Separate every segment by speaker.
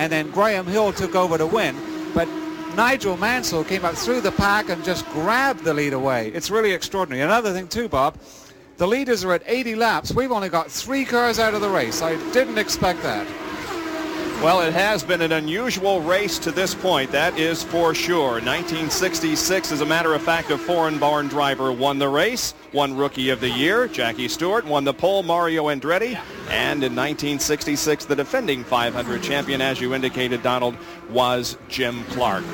Speaker 1: and then Graham Hill took over to win. But Nigel Mansell came up through the pack and just grabbed the lead away. It's really extraordinary. Another thing too, Bob, the leaders are at 80 laps. We've only got 3 cars out of the race. I didn't expect that.
Speaker 2: Well, it has been an unusual race to this point, that is for sure. 1966, as a matter of fact, a foreign-born driver won the race, won Rookie of the Year. Jackie Stewart won the pole, Mario Andretti. And in 1966, the defending 500 champion, as you indicated, Donald, was Jim Clark.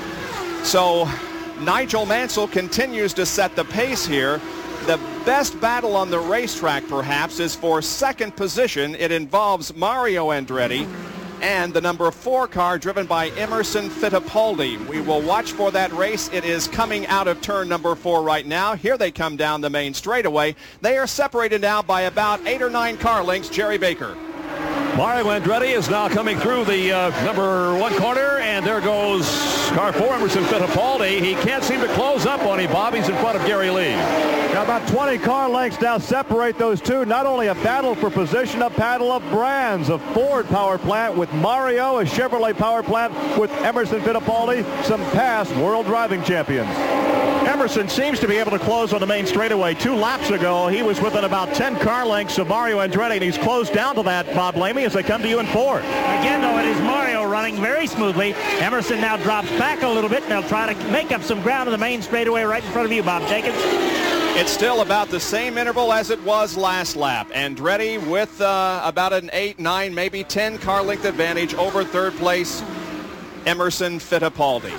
Speaker 2: So Nigel Mansell continues to set the pace here. The best battle on the racetrack, perhaps, is for second position. It involves Mario Andretti and the number 4 car driven by Emerson Fittipaldi. We will watch for that race. It is coming out of turn number 4 right now. Here they come down the main straightaway. They are separated now by about 8 or 9 car lengths. Jerry Baker.
Speaker 3: Mario Andretti is now coming through the number 1 corner, and there goes car 4, Emerson Fittipaldi. He can't seem to close up on him, Bob. He's in front of Gary Lee.
Speaker 4: Now about 20 car lengths now separate those two. Not only a battle for position, a battle of brands. A Ford power plant with Mario, a Chevrolet power plant with Emerson Fittipaldi, some past world driving champions. Emerson seems to be able to close on the main straightaway. 2 laps ago, he was within about 10 car lengths of Mario Andretti, and he's closed down to that, Bob Lamey, as they come to you in 4.
Speaker 5: Again, though, it is Mario running very smoothly. Emerson now drops back a little bit, and they'll try to make up some ground on the main straightaway right in front of you, Bob Jenkins.
Speaker 2: It's still about the same interval as it was last lap. Andretti with about an 8, 9, maybe 10 car length advantage over third place Emerson Fittipaldi.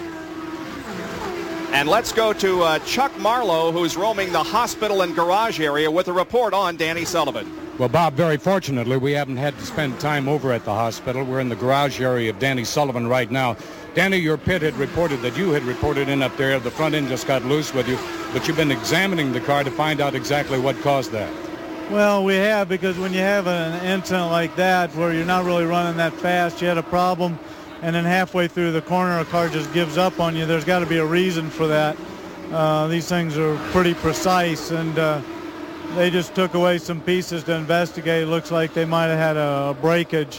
Speaker 2: And let's go to Chuck Marlowe, who's roaming the hospital and garage area with a report on Danny Sullivan.
Speaker 6: Well, Bob, very fortunately, we haven't had to spend time over at the hospital. We're in the garage area of Danny Sullivan right now. Danny, your pit had reported that you had reported in up there. The front end just got loose with you, but you've been examining the car to find out exactly what caused that.
Speaker 7: Well, we have, because when you have an incident like that where you're not really running that fast, you had a problem, and then halfway through the corner a car just gives up on you. There's got to be a reason for that. These things are pretty precise, and they just took away some pieces to investigate. It looks like they might have had a breakage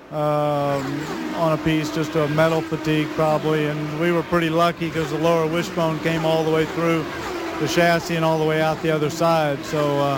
Speaker 7: on a piece, just a metal fatigue probably, and we were pretty lucky because the lower wishbone came all the way through the chassis and all the way out the other side. So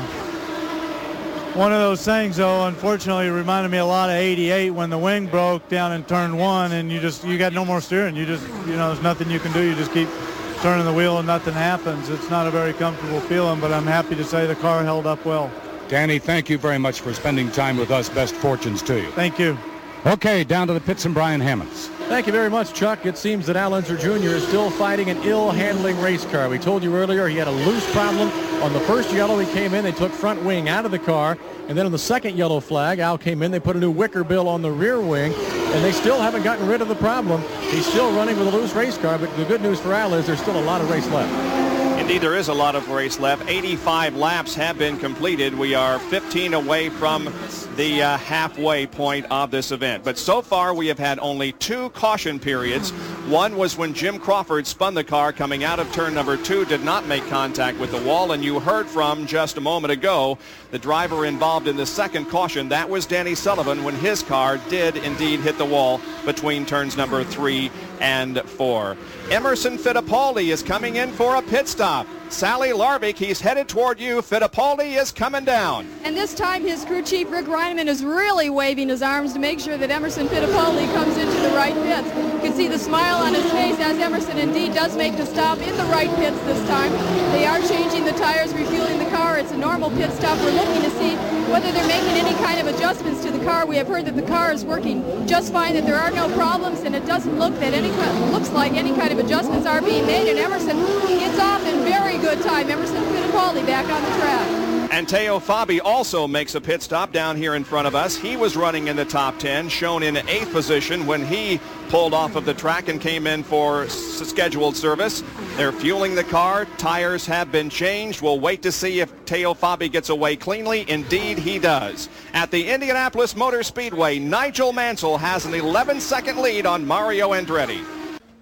Speaker 7: one of those things, though, unfortunately reminded me a lot of 88 when the wing broke down in turn 1 and you got no more steering. You just, there's nothing you can do. You just keep turning the wheel and nothing happens. It's not a very comfortable feeling, but I'm happy to say the car held up well.
Speaker 6: Danny, thank you very much for spending time with us. Best fortunes to you.
Speaker 7: Thank you.
Speaker 6: Okay, down to the pits and Brian Hammonds.
Speaker 8: Thank you very much, Chuck. It seems that Al Unser Jr. is still fighting an ill-handling race car. We told you earlier he had a loose problem. On the first yellow he came in, they took front wing out of the car. And then on the second yellow flag, Al came in, they put a new wicker bill on the rear wing. And they still haven't gotten rid of the problem. He's still running with a loose race car, but the good news for Al is there's still a lot of race left.
Speaker 2: Indeed, there is a lot of race left. 85 laps have been completed. We are 15 away from the halfway point of this event. But so far, we have had only 2 caution periods. One was when Jim Crawford spun the car coming out of turn number 2, did not make contact with the wall. And you heard from just a moment ago the driver involved in the second caution. That was Danny Sullivan when his car did indeed hit the wall between turns number 3 and 4. Emerson Fittipaldi is coming in for a pit stop. Sally Larvik, he's headed toward you. Fittipaldi is coming down.
Speaker 9: And this time his crew chief, Rick Reineman, is really waving his arms to make sure that Emerson Fittipaldi comes into the right pits. You can see the smile on his face as Emerson indeed does make the stop in the right pits this time. They are changing the tires, refueling the car. It's a normal pit stop. We're looking to see whether they're making any kind of adjustments to the car. We have heard that the car is working just fine, that there are no problems, and it doesn't look that looks like any kind of adjustments are being made. And Emerson gets off in very good time. Emerson Fittipaldi back on the track.
Speaker 2: And Teo Fabi also makes a pit stop down here in front of us. He was running in the top 10, shown in 8th position when he pulled off of the track and came in for scheduled service. They're fueling the car. Tires have been changed. We'll wait to see if Teo Fabi gets away cleanly. Indeed, he does. At the Indianapolis Motor Speedway, Nigel Mansell has an 11-second lead on Mario Andretti.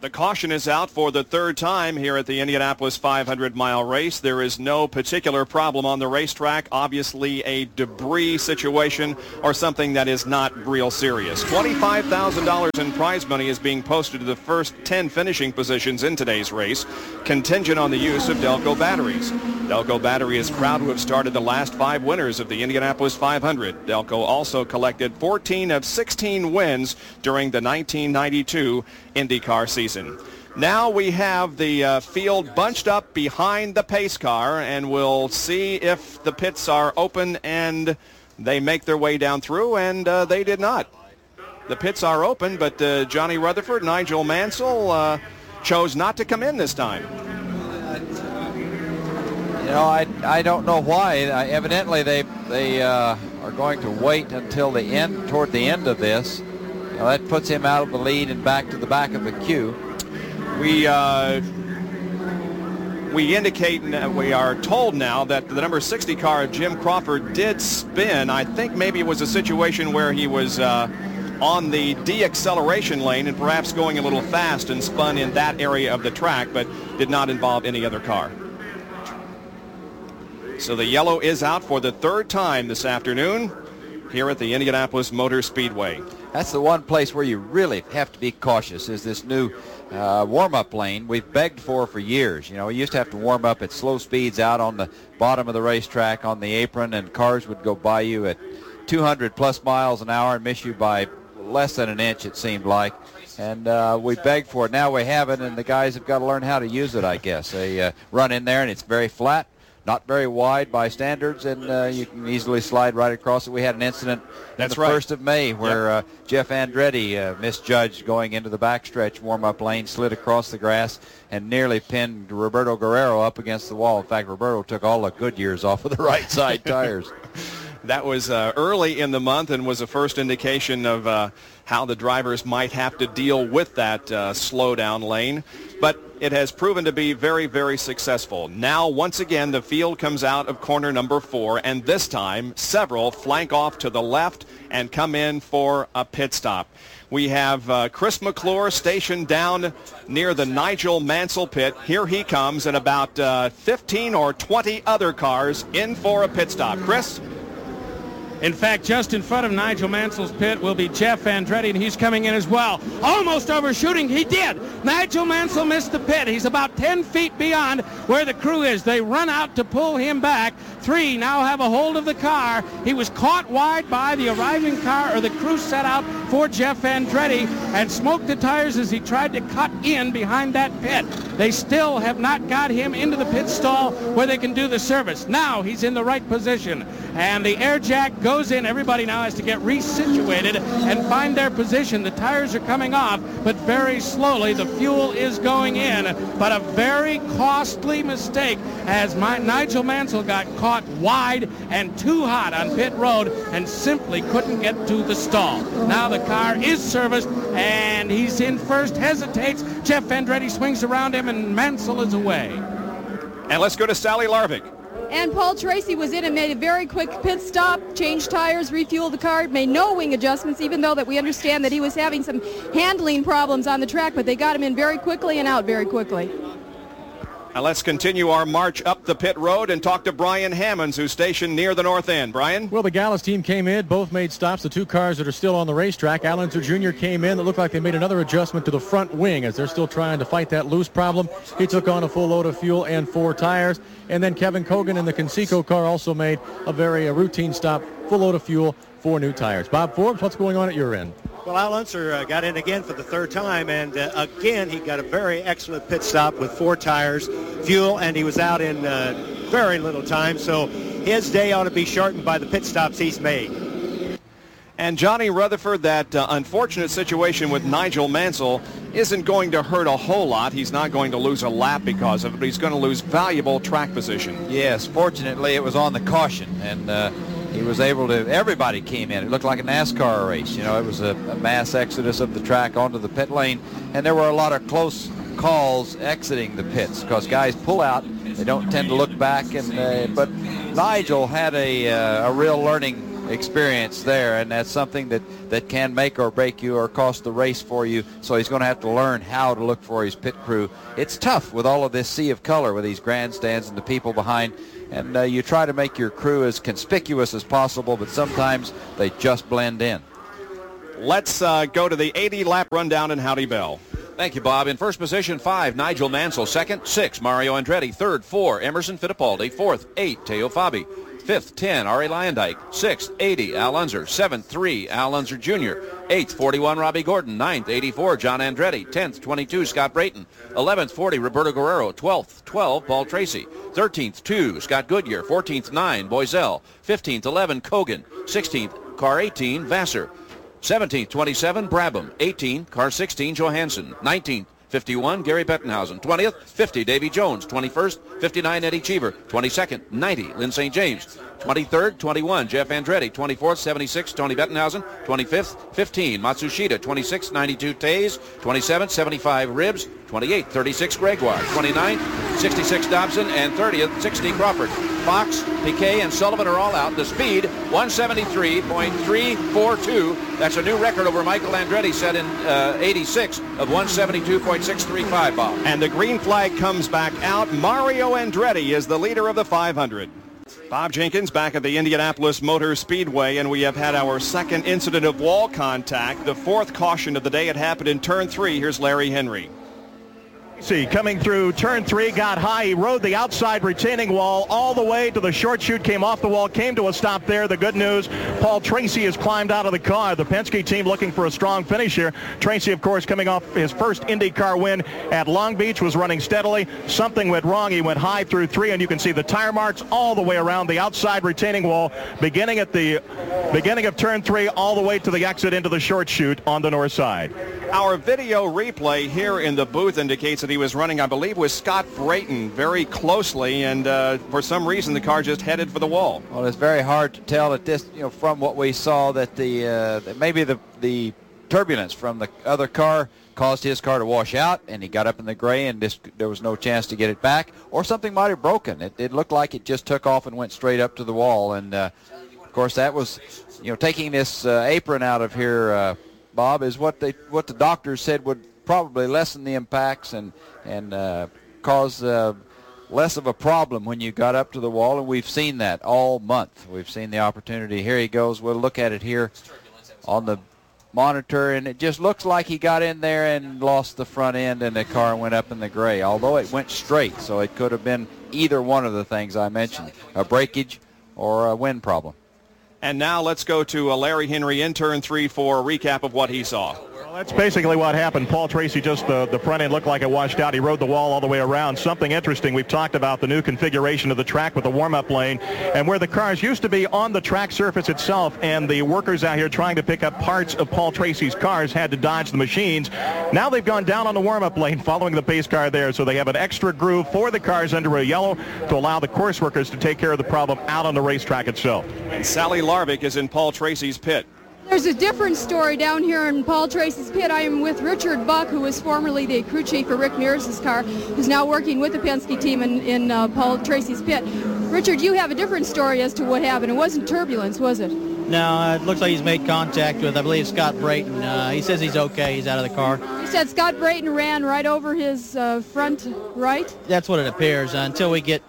Speaker 2: The caution is out for the third time here at the Indianapolis 500-mile race. There is no particular problem on the racetrack. Obviously a debris situation or something that is not real serious. $25,000 in prize money is being posted to the first 10 finishing positions in today's race, contingent on the use of Delco batteries. Delco Battery is proud to have started the last 5 winners of the Indianapolis 500. Delco also collected 14 of 16 wins during the 1992 IndyCar season. Now we have the field bunched up behind the pace car, and we'll see if the pits are open and they make their way down through, and they did not. The pits are open, but Johnny Rutherford, Nigel Mansell chose not to come in this time.
Speaker 10: You know, I don't know why. Evidently they are going to wait until the end, toward the end of this. You know, that puts him out of the lead and back to the back of the queue.
Speaker 2: We indicate, we are told now that the number 60 car of Jim Crawford did spin. I think maybe it was a situation where he was on the de-acceleration lane and perhaps going a little fast and spun in that area of the track, but did not involve any other car. So the yellow is out for the third time this afternoon here at the Indianapolis Motor Speedway.
Speaker 10: That's the one place where you really have to be cautious, is this new warm-up lane we've begged for years. You know, we used to have to warm up at slow speeds out on the bottom of the racetrack on the apron, and cars would go by you at 200 plus miles an hour and miss you by less than an inch, it seemed like. And we begged for it. Now we have it, and the guys have got to learn how to use it, I guess. They run in there, and it's very flat, not very wide by standards, and you can easily slide right across it. We had an incident on the 1st of May where Jeff Andretti misjudged going into the backstretch warm-up lane, slid across the grass, and nearly pinned Roberto Guerrero up against the wall. In fact, Roberto took all the Goodyears off of the right side tires.
Speaker 2: That was early in the month and was a first indication of how the drivers might have to deal with that slowdown lane. But it has proven to be very, very successful. Now, once again, the field comes out of corner number 4, and this time several flank off to the left and come in for a pit stop. We have Chris McClure stationed down near the Nigel Mansell pit. Here he comes, and about 15 or 20 other cars in for a pit stop. Chris?
Speaker 11: In fact, just in front of Nigel Mansell's pit will be Jeff Andretti, and he's coming in as well. Almost overshooting. He did. Nigel Mansell missed the pit. He's about 10 feet beyond where the crew is. They run out to pull him back. 3 now have a hold of the car. He was caught wide by the arriving car, or the crew set out for Jeff Andretti and smoked the tires as he tried to cut in behind that pit. They still have not got him into the pit stall where they can do the service. Now he's in the right position, and the air jack goes in. Everybody now has to get resituated and find their position. The tires are coming off, but very slowly. The fuel is going in, but a very costly mistake as Nigel Mansell got caught wide and too hot on pit road and simply couldn't get to the stall. Now the car is serviced, and he's in first, hesitates. Jeff Andretti swings around him, and Mansell is away.
Speaker 2: And let's go to Sally Larvik.
Speaker 9: And Paul Tracy was in and made a very quick pit stop, changed tires, refueled the car, made no wing adjustments, even though that we understand that he was having some handling problems on the track, but they got him in very quickly and out very quickly.
Speaker 2: Now let's continue our march up the pit road and talk to Brian Hammonds, who's stationed near the north end. Brian?
Speaker 8: Well, the Gallus team came in. Both made stops. The 2 cars that are still on the racetrack. Al Unser Jr. came in. It looked like they made another adjustment to the front wing as they're still trying to fight that loose problem. He took on a full load of fuel and 4 tires. And then Kevin Cogan in the Conseco car also made a very routine stop, full load of fuel, 4 new tires. Bob Forbes, what's going on at your end?
Speaker 12: Well, Al Unser got in again for the 3rd time, and again he got a very excellent pit stop with 4 tires, fuel, and he was out in very little time, so his day ought to be shortened by the pit stops he's made.
Speaker 2: And Johnny Rutherford, that unfortunate situation with Nigel Mansell isn't going to hurt a whole lot. He's not going to lose a lap because of it, but he's going to lose valuable track position.
Speaker 10: Yes, fortunately it was on the caution, and he was able to, everybody came in. It looked like a NASCAR race. You know, it was a mass exodus of the track onto the pit lane, and there were a lot of close calls exiting the pits because guys pull out. They don't tend to look back, and but Nigel had a real learning experience there, and that's something that can make or break you or cost the race for you. So he's going to have to learn how to look for his pit crew. It's tough with all of this sea of color with these grandstands and the people behind, and you try to make your crew as conspicuous as possible, but sometimes they just blend in.
Speaker 2: Let's go to the 80-lap rundown in Howdy Bell.
Speaker 3: Thank you, Bob. In first position, 5, Nigel Mansell. Second, 6, Mario Andretti. Third, 4, Emerson Fittipaldi. Fourth, 8, Teo Fabi. Fifth, 10, Ari Lyondike. Sixth, 80, Al Unser. Seventh, 3, Al Unser Jr. Eighth, 41, Robbie Gordon. Ninth, 84, John Andretti. 10th, 22, Scott Brayton. 11th, 40, Roberto Guerrero. 12th, 12, Paul Tracy. 13th, 2, Scott Goodyear. 14th, 9, Boiselle. 15th, 11, Kogan. 16th, car 18, Vassar. 17th, 27, Brabham. 18, car 16, Johansson. 19th, 51, Gary Bettenhausen. 20th, 50, Davy Jones. 21st, 59, Eddie Cheever. 22nd, 90, Lynn St. James. 23rd, 21, Jeff Andretti. 24th, 76, Tony Bettenhausen. 25th, 15, Matsushita. 26th, 92, Taze. 27th, 75, Ribbs. 28th, 36, Gregoire. 29th, 66, Dobson. And 30th, 60, Crawford. Fox, Piquet, and Sullivan are all out. The speed, 173.342. That's a new record over Michael Andretti set in 86 of 172.635, Bob.
Speaker 2: And the green flag comes back out. Mario Andretti is the leader of the 500. Bob Jenkins back at the Indianapolis Motor Speedway, and we have had our second incident of wall contact. The fourth caution of the day. It happened in turn 3. Here's Larry Henry.
Speaker 12: Coming through turn 3, got high. He rode the outside retaining wall all the way to the short chute, came off the wall, came to a stop there. The good news, Paul Tracy has climbed out of the car. The Penske team looking for a strong finish here. Tracy, of course, coming off his first IndyCar win at Long Beach, was running steadily. Something went wrong. He went high through 3, and you can see the tire marks all the way around the outside retaining wall, beginning at the beginning of turn 3 all the way to the exit into the short chute on the north side.
Speaker 2: Our video replay here in the booth indicates that he was running, I believe, with Scott Brayton very closely, and for some reason the car just headed for the wall.
Speaker 10: Well, it's very hard to tell at this, from what we saw, that that maybe the turbulence from the other car caused his car to wash out, and he got up in the gray, and there was no chance to get it back, or something might have broken. It looked like it just took off and went straight up to the wall, and of course that was, taking this apron out of here, Bob, is what the doctors said would probably lessen the impacts and cause less of a problem when you got up to the wall, and we've seen that all month. We've seen the opportunity. Here he goes. We'll look at it here on the monitor, and it just looks like he got in there and lost the front end, and the car went up in the gray, although it went straight, so it could have been either one of the things I mentioned, a breakage or a wind problem.
Speaker 2: And now let's go to Larry Henry in turn 3 for a recap of what he saw.
Speaker 12: Well, that's basically what happened. Paul Tracy, just the front end looked like it washed out. He rode the wall all the way around. Something interesting, we've talked about the new configuration of the track with the warm-up lane, and where the cars used to be on the track surface itself, and the workers out here trying to pick up parts of Paul Tracy's cars had to dodge the machines. Now they've gone down on the warm-up lane following the pace car there, so they have an extra groove for the cars under a yellow to allow the course workers to take care of the problem out on the racetrack itself.
Speaker 2: And Sally Larvick is in Paul Tracy's pit.
Speaker 9: There's a different story down here in Paul Tracy's pit. I am with Richard Buck, who was formerly the crew chief for Rick Mears' car, who's now working with the Penske team in Paul Tracy's pit. Richard, you have a different story as to what happened. It wasn't turbulence, was it?
Speaker 13: No, it looks like he's made contact with, I believe, Scott Brayton. He says he's okay. He's out of the car.
Speaker 9: He said Scott Brayton ran right over his front right?
Speaker 13: That's what it appears. Until we get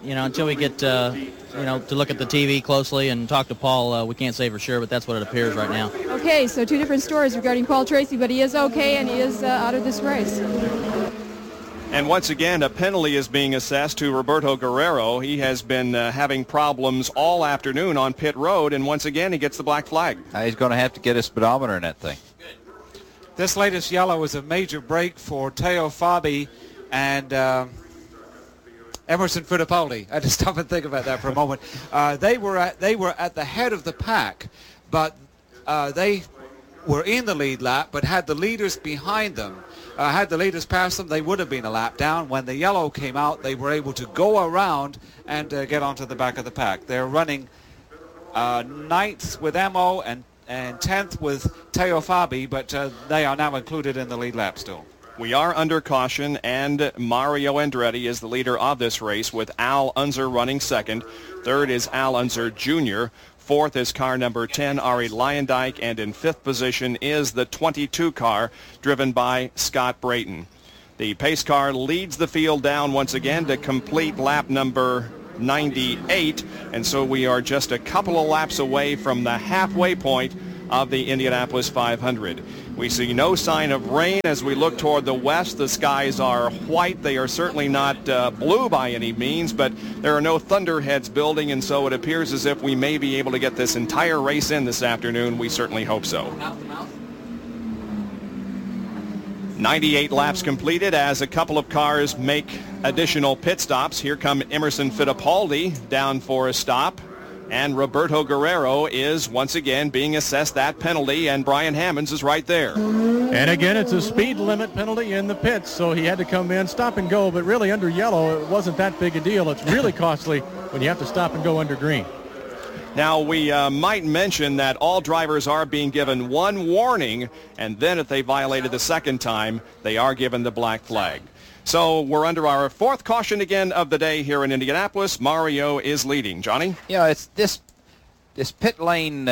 Speaker 13: to look at the TV closely and talk to Paul, we can't say for sure, but that's what it appears right now.
Speaker 9: Okay, so two different stories regarding Paul Tracy, but he is okay and he is out of this race.
Speaker 2: And once again, a penalty is being assessed to Roberto Guerrero. He has been having problems all afternoon on pit road, and once again he gets the black flag.
Speaker 10: He's going to have to get a speedometer in that thing.
Speaker 1: This latest yellow was a major break for Teo Fabi and Emerson Fittipaldi. I had to stop and think about that for a moment. They were at the head of the pack, but they were in the lead lap, but had the leaders behind them. Had the leaders passed them, they would have been a lap down. When the yellow came out, they were able to go around and get onto the back of the pack. They're running 9th with Emo and 10th with Teo Fabi, but they are now included in the lead lap still.
Speaker 2: We are under caution, and Mario Andretti is the leader of this race with Al Unser running second. Third is Al Unser Jr. Fourth is car number 10, Ari Leyendijk. And in fifth position is the 22 car driven by Scott Brayton. The pace car leads the field down once again to complete lap number 98. And so we are just a couple of laps away from the halfway point of the Indianapolis 500. We see no sign of rain as we look toward the west. The skies are white. They are certainly not blue by any means, but there are no thunderheads building, and so it appears as if we may be able to get this entire race in this afternoon. We certainly hope so. 98 laps completed as a couple of cars make additional pit stops. Here come Emerson Fittipaldi down for a stop. And Roberto Guerrero is once again being assessed that penalty, and Brian Hammonds is right there.
Speaker 8: And again, it's a speed limit penalty in the pits, so he had to come in, stop and go, but really under yellow, it wasn't that big a deal. It's really costly when you have to stop and go under green.
Speaker 2: Now, we might mention that all drivers are being given one warning, and then if they violated the second time, they are given the black flag. So we're under our fourth caution again of the day here in Indianapolis. Mario is leading. Johnny?
Speaker 10: Yeah, it's this pit lane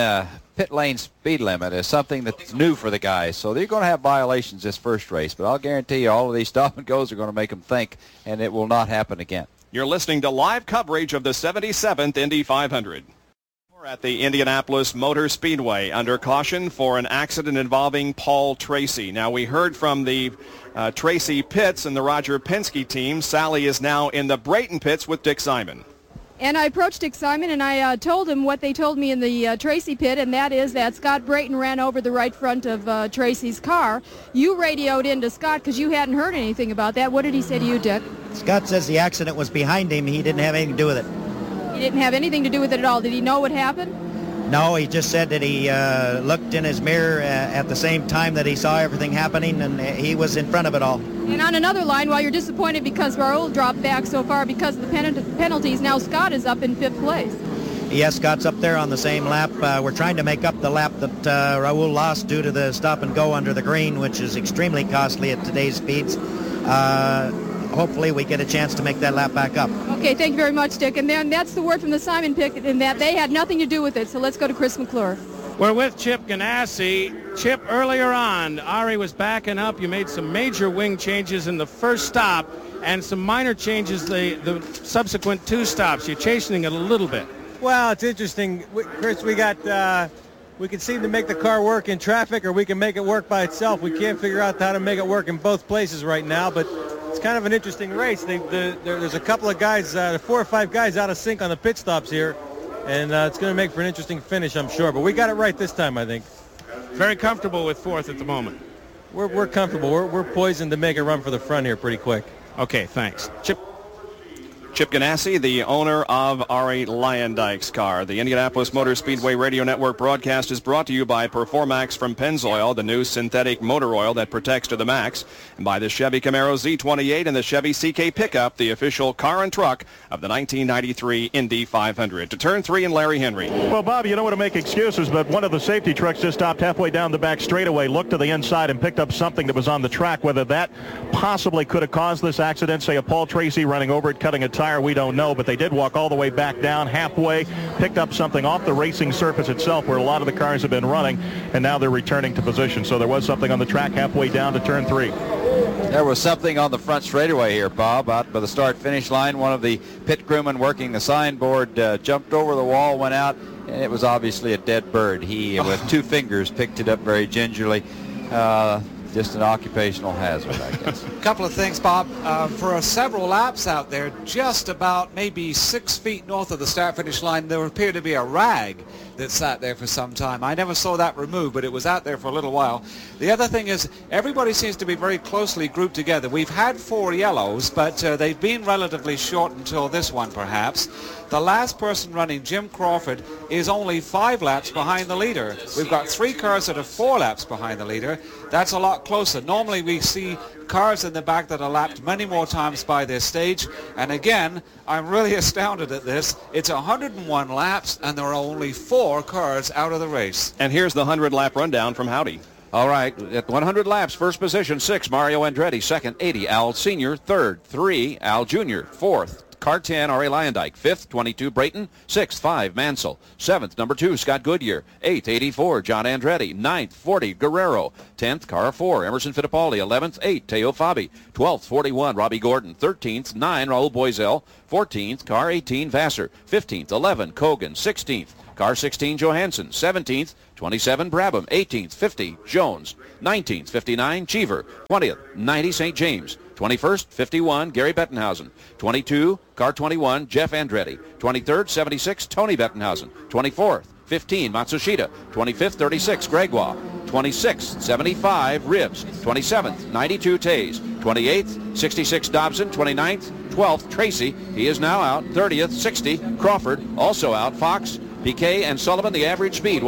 Speaker 10: speed limit is something that's new for the guys. So they're going to have violations this first race, but I'll guarantee you all of these stop and goes are going to make them think, and it will not happen again.
Speaker 2: You're listening to live coverage of the 77th Indy 500. We're at the Indianapolis Motor Speedway under caution for an accident involving Paul Tracy. Now, we heard from the Tracy pits and the Roger Penske team. Sally is now in the Brayton pits with Dick Simon.
Speaker 9: And I approached Dick Simon and I told him what they told me in the Tracy pit, and that is that Scott Brayton ran over the right front of Tracy's car. You radioed in to Scott because you hadn't heard anything about that. What did he say to you, Dick?
Speaker 14: Scott says the accident was behind him. He didn't have anything to do with it.
Speaker 9: He didn't have anything to do with it at all. Did he know what happened?
Speaker 14: No, he just said that he looked in his mirror at the same time that he saw everything happening, and he was in front of it all.
Speaker 9: And on another line, while you're disappointed because Raul dropped back so far because of the penalties, now Scott is up in fifth place.
Speaker 14: Yes, Scott's up there on the same lap. We're trying to make up the lap that Raul lost due to the stop and go under the green, which is extremely costly at today's speeds. Hopefully we get a chance to make that lap back up.
Speaker 9: Okay, thank you very much, Dick. And then that's the word from the Simon pit, in that they had nothing to do with it. So let's go to Chris McClure.
Speaker 11: We're with Chip Ganassi. Chip, earlier on, Ari was backing up. You made some major wing changes in the first stop and some minor changes the subsequent two stops. You're chastening it a little bit.
Speaker 15: Well, it's interesting, Chris. We can seem to make the car work in traffic, or we can make it work by itself. We can't figure out how to make it work in both places right now, but it's kind of an interesting race. There's a couple of guys, 4 or 5 guys out of sync on the pit stops here, and it's going to make for an interesting finish, I'm sure. But we got it right this time, I think.
Speaker 11: Very comfortable with fourth at the moment.
Speaker 15: We're comfortable. We're poised to make a run for the front here pretty quick.
Speaker 11: Okay, thanks.
Speaker 2: Chip Ganassi, the owner of Ari Leyendijk's car. The Indianapolis Motor Speedway Radio Network broadcast is brought to you by Performax from Pennzoil, the new synthetic motor oil that protects to the max, and by the Chevy Camaro Z28 and the Chevy CK Pickup, the official car and truck of the 1993 Indy 500. To turn 3 and Larry Henry.
Speaker 4: Well, Bob, you don't want to make excuses, but one of the safety trucks just stopped halfway down the back straightaway, looked to the inside, and picked up something that was on the track. Whether that possibly could have caused this accident, say a Paul Tracy running over it, cutting a tire, we don't know, but they did walk all the way back down halfway, picked up something off the racing surface itself where a lot of the cars have been running, and now they're returning to position. So there was something on the track halfway down to turn 3.
Speaker 10: There was something on the front straightaway here, Bob, out by the start-finish line. One of the pit crewmen working the signboard jumped over the wall, went out, and it was obviously a dead bird. He, with 2 fingers, picked it up very gingerly. Just an occupational hazard, I guess.
Speaker 1: A couple of things, Bob. For several laps out there, just about maybe 6 feet north of the start-finish line, there appeared to be a rag that sat there for some time. I never saw that removed, but it was out there for a little while. The other thing is, everybody seems to be very closely grouped together. We've had 4 yellows, but they've been relatively short until this one, perhaps. The last person running, Jim Crawford, is only 5 laps behind the leader. We've got 3 cars that are 4 laps behind the leader. That's a lot closer. Normally we see cars in the back that are lapped many more times by this stage. And again, I'm really astounded at this. It's 101 laps, and there are only 4 cars out of the race.
Speaker 2: And here's the 100-lap rundown from Howdy.
Speaker 3: All right, at 100 laps, first position, 6, Mario Andretti. Second, 80, Al Sr. Third, 3, Al Jr. Fourth, car 10, Ari Lyondike. 5th, 22, Brayton. 6th, 5, Mansell. 7th, number 2, Scott Goodyear. 8th, 84, John Andretti. 9th, 40, Guerrero. 10th, car 4, Emerson Fittipaldi. 11th, 8, Teo Fabi. 12th, 41, Robbie Gordon. 13th, 9, Raul Boisel. 14th, car 18, Vassar. 15th, 11, Kogan. 16th, car 16, Johansson. 17th, 27, Brabham. 18th, 50, Jones. 19th, 59, Cheever. 20th, 90, St. James. 21st, 51, Gary Bettenhausen. 22, car 21, Jeff Andretti. 23rd, 76, Tony Bettenhausen. 24th, 15, Matsushita. 25th, 36, Gregoire. 26th, 75, Ribbs. 27th, 92, Tays. 28th, 66, Dobson. 29th, 12th, Tracy. He is now out. 30th, 60, Crawford. Also out. Fox, Piquet, and Sullivan. The average speed,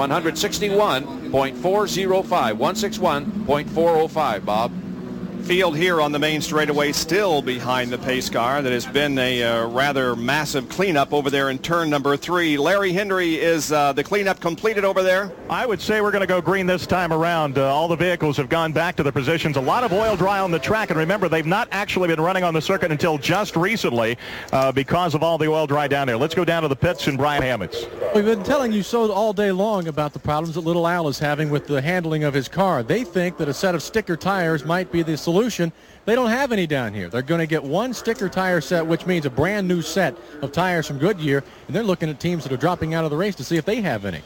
Speaker 3: 161.405. 161.405, Bob.
Speaker 2: Field here on the main straightaway still behind the pace car. That has been a rather massive cleanup over there in turn number 3. Larry Hendry, is the cleanup completed over there?
Speaker 4: I would say we're going to go green this time around. All the vehicles have gone back to their positions. A lot of oil dry on the track, and remember, they've not actually been running on the circuit until just recently because of all the oil dry down there. Let's go down to the pits and Brian Hammonds.
Speaker 8: We've been telling you so all day long about the problems that Little Al is having with the handling of his car. They think that a set of sticker tires might be the solution. They don't have any down here. They're going to get one sticker tire set, which means a brand new set of tires from Goodyear, and they're looking at teams that are dropping out of the race to see if they have any.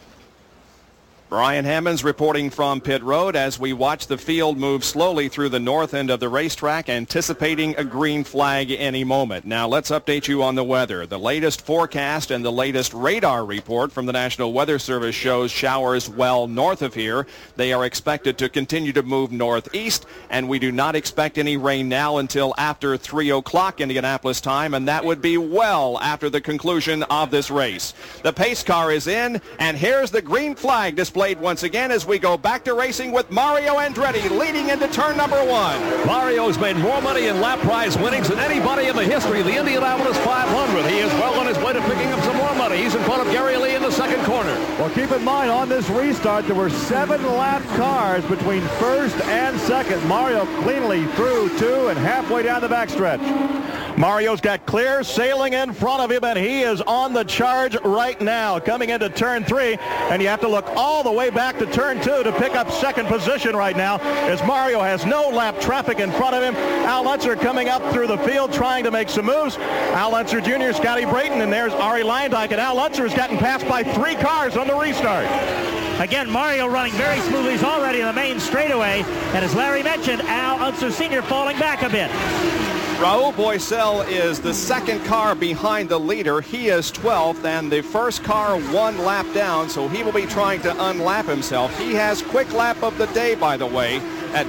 Speaker 2: Brian Hammonds reporting from pit road as we watch the field move slowly through the north end of the racetrack, anticipating a green flag any moment. Now let's update you on the weather. The latest forecast and the latest radar report from the National Weather Service shows showers well north of here. They are expected to continue to move northeast, and we do not expect any rain now until after 3 o'clock Indianapolis time, and that would be well after the conclusion of this race. The pace car is in, and here's the green flag displayed once again as we go back to racing with Mario Andretti leading into turn number 1.
Speaker 16: Mario's made more money in lap prize winnings than anybody in the history of the Indianapolis 500. He is well on his way to picking up some more money. He's in front of Gary Lee in the second corner.
Speaker 4: Well, keep in mind, on this restart, there were 7 lap cars between first and second. Mario cleanly through 2 and halfway down the backstretch. Mario's got clear sailing in front of him, and he is on the charge right now, coming into turn 3, and you have to look all the way back to turn 2 to pick up second position right now, as Mario has no lap traffic in front of him. Al Unser coming up through the field trying to make some moves. Al Unser Jr., Scotty Brayton, and there's Ari Lyondike, and Al Unser has gotten passed by 3 cars on the restart.
Speaker 5: Again, Mario running very smoothly. He's already in the main straightaway, and as Larry mentioned, Al Unser Sr. falling back a bit.
Speaker 2: Raul Boisel is the second car behind the leader. He is 12th, and the first car 1 lap down, so he will be trying to unlap himself. He has quick lap of the day, by the way, at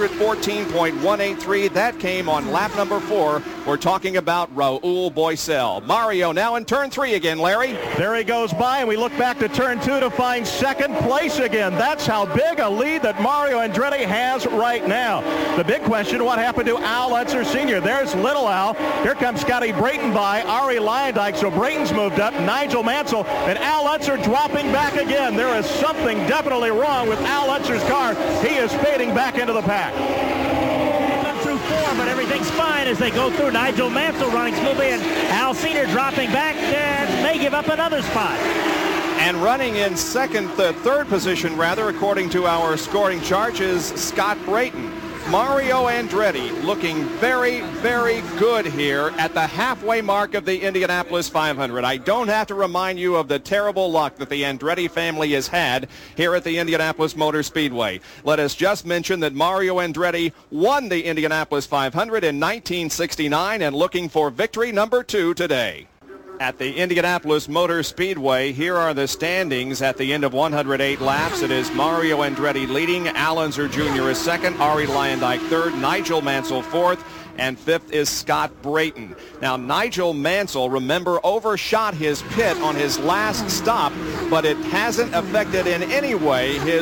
Speaker 2: 214.183. That came on lap number 4. We're talking about Raul Boisel. Mario now in turn 3 again, Larry.
Speaker 4: There he goes by, and we look back to turn 2 to find second place again. That's how big a lead that Mario Andretti has right now. The big question, what happened to Al Unser Sr.? There's Little Al. Here comes Scotty Brayton by, Ari Lyondike. So Brayton's moved up, Nigel Mansell, and Al Unser dropping back again. There is something definitely wrong with Al Unser's car. He is fading back into the pack.
Speaker 5: Through 4, but everything's fine as they go through. Nigel Mansell running smoothly, and Al Sr. dropping back and may give up another spot.
Speaker 2: And running in third position, according to our scoring chart, is Scott Brayton. Mario Andretti looking very, very good here at the halfway mark of the Indianapolis 500. I don't have to remind you of the terrible luck that the Andretti family has had here at the Indianapolis Motor Speedway. Let us just mention that Mario Andretti won the Indianapolis 500 in 1969 and looking for victory number 2 today. At the Indianapolis Motor Speedway, here are the standings at the end of 108 laps. It is Mario Andretti leading, Al Unser Jr. is second, Ari Lyondike third, Nigel Mansell fourth, and fifth is Scott Brayton. Now, Nigel Mansell, remember, overshot his pit on his last stop, but it hasn't affected in any way his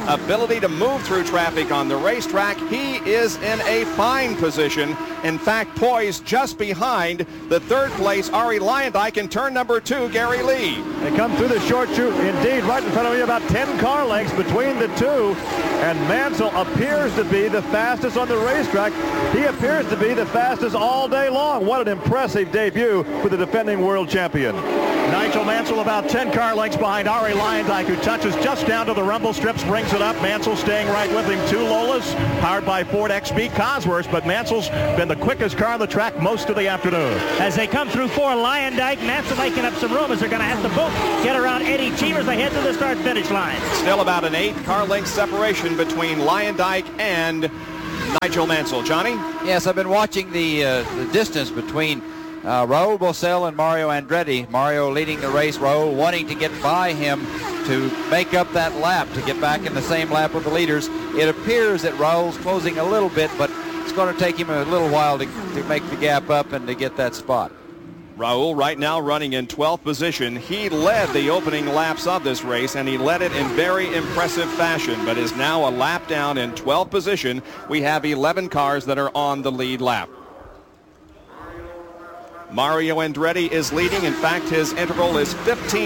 Speaker 2: ability to move through traffic on the racetrack. He is in a fine position. In fact, poised just behind the third place Arie Luyendyk in turn number 2, Gary Lee.
Speaker 4: They come through the short chute, indeed, right in front of me, about 10 car lengths between the two. And Mansell appears to be the fastest on the racetrack. He appears to be the fastest all day long. What an impressive debut for the defending world champion.
Speaker 17: Nigel Mansell about 10 car lengths behind Arie Luyendyk, who touches just down to the rumble strips, brings it up. Mansell staying right with him. 2 Lolas, powered by Ford XB Cosworths, but Mansell's been the quickest car on the track most of the afternoon.
Speaker 5: As they come through 4, Luyendyk, Mansell making up some room as they're going to have to both get around Eddie Cheever as they head to the start-finish line.
Speaker 2: Still about an 8 car length separation between Luyendyk and Nigel Mansell. Johnny?
Speaker 10: Yes, I've been watching the distance between Raul Boesel and Mario Andretti. Mario leading the race, Raul wanting to get by him to make up that lap, to get back in the same lap with the leaders. It appears that Raul's closing a little bit, but it's going to take him a little while to make the gap up and to get that spot.
Speaker 2: Raul right now running in 12th position. He led the opening laps of this race, and he led it in very impressive fashion, but is now a lap down in 12th position. We have 11 cars that are on the lead lap. Mario Andretti is leading. In fact, his interval is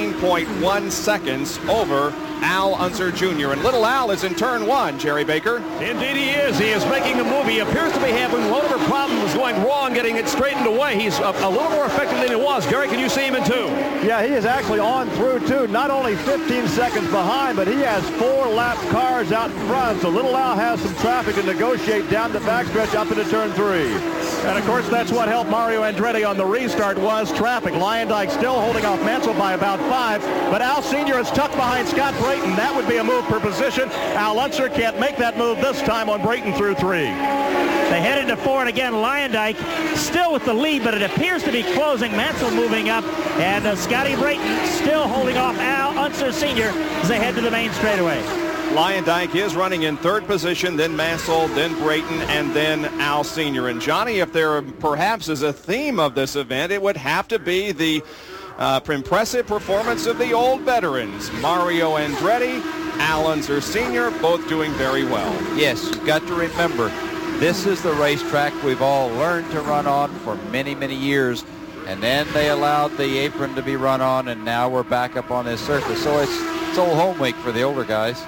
Speaker 2: 15.1 seconds over Al Unser Jr. And little Al is in turn 1, Jerry Baker.
Speaker 16: Indeed he is. He is making the move. He appears to be having whatever problem was going wrong getting it straightened away. He's a little more effective than he was. Gary, can you see him in 2?
Speaker 4: Yeah, he is actually on through 2. Not only 15 seconds behind, but he has 4 lap cars out in front. So little Al has some traffic to negotiate down the backstretch up into turn 3.
Speaker 17: And of course, that's what helped Mario Andretti on the restart was traffic. Luyendyk still holding off Mansell by about 5, but Al Sr. is tucked behind Scott Brayton. That would be a move per position. Al Unser can't make that move this time on Brayton through 3.
Speaker 5: They head into 4, and again, Luyendyk still with the lead, but it appears to be closing. Mansell moving up, and Scotty Brayton still holding off Al Unser Sr. as they head to the main straightaway.
Speaker 2: Luyendyk is running in 3rd position, then Mansell, then Brayton, and then Al Sr. And Johnny, if there perhaps is a theme of this event, it would have to be the impressive performance of the old veterans. Mario Andretti, Al Unser Sr., both doing very well.
Speaker 10: Yes, you've got to remember, this is the racetrack we've all learned to run on for many, many years. And then they allowed the apron to be run on, and now we're back up on this surface. So it's old home week for the older guys.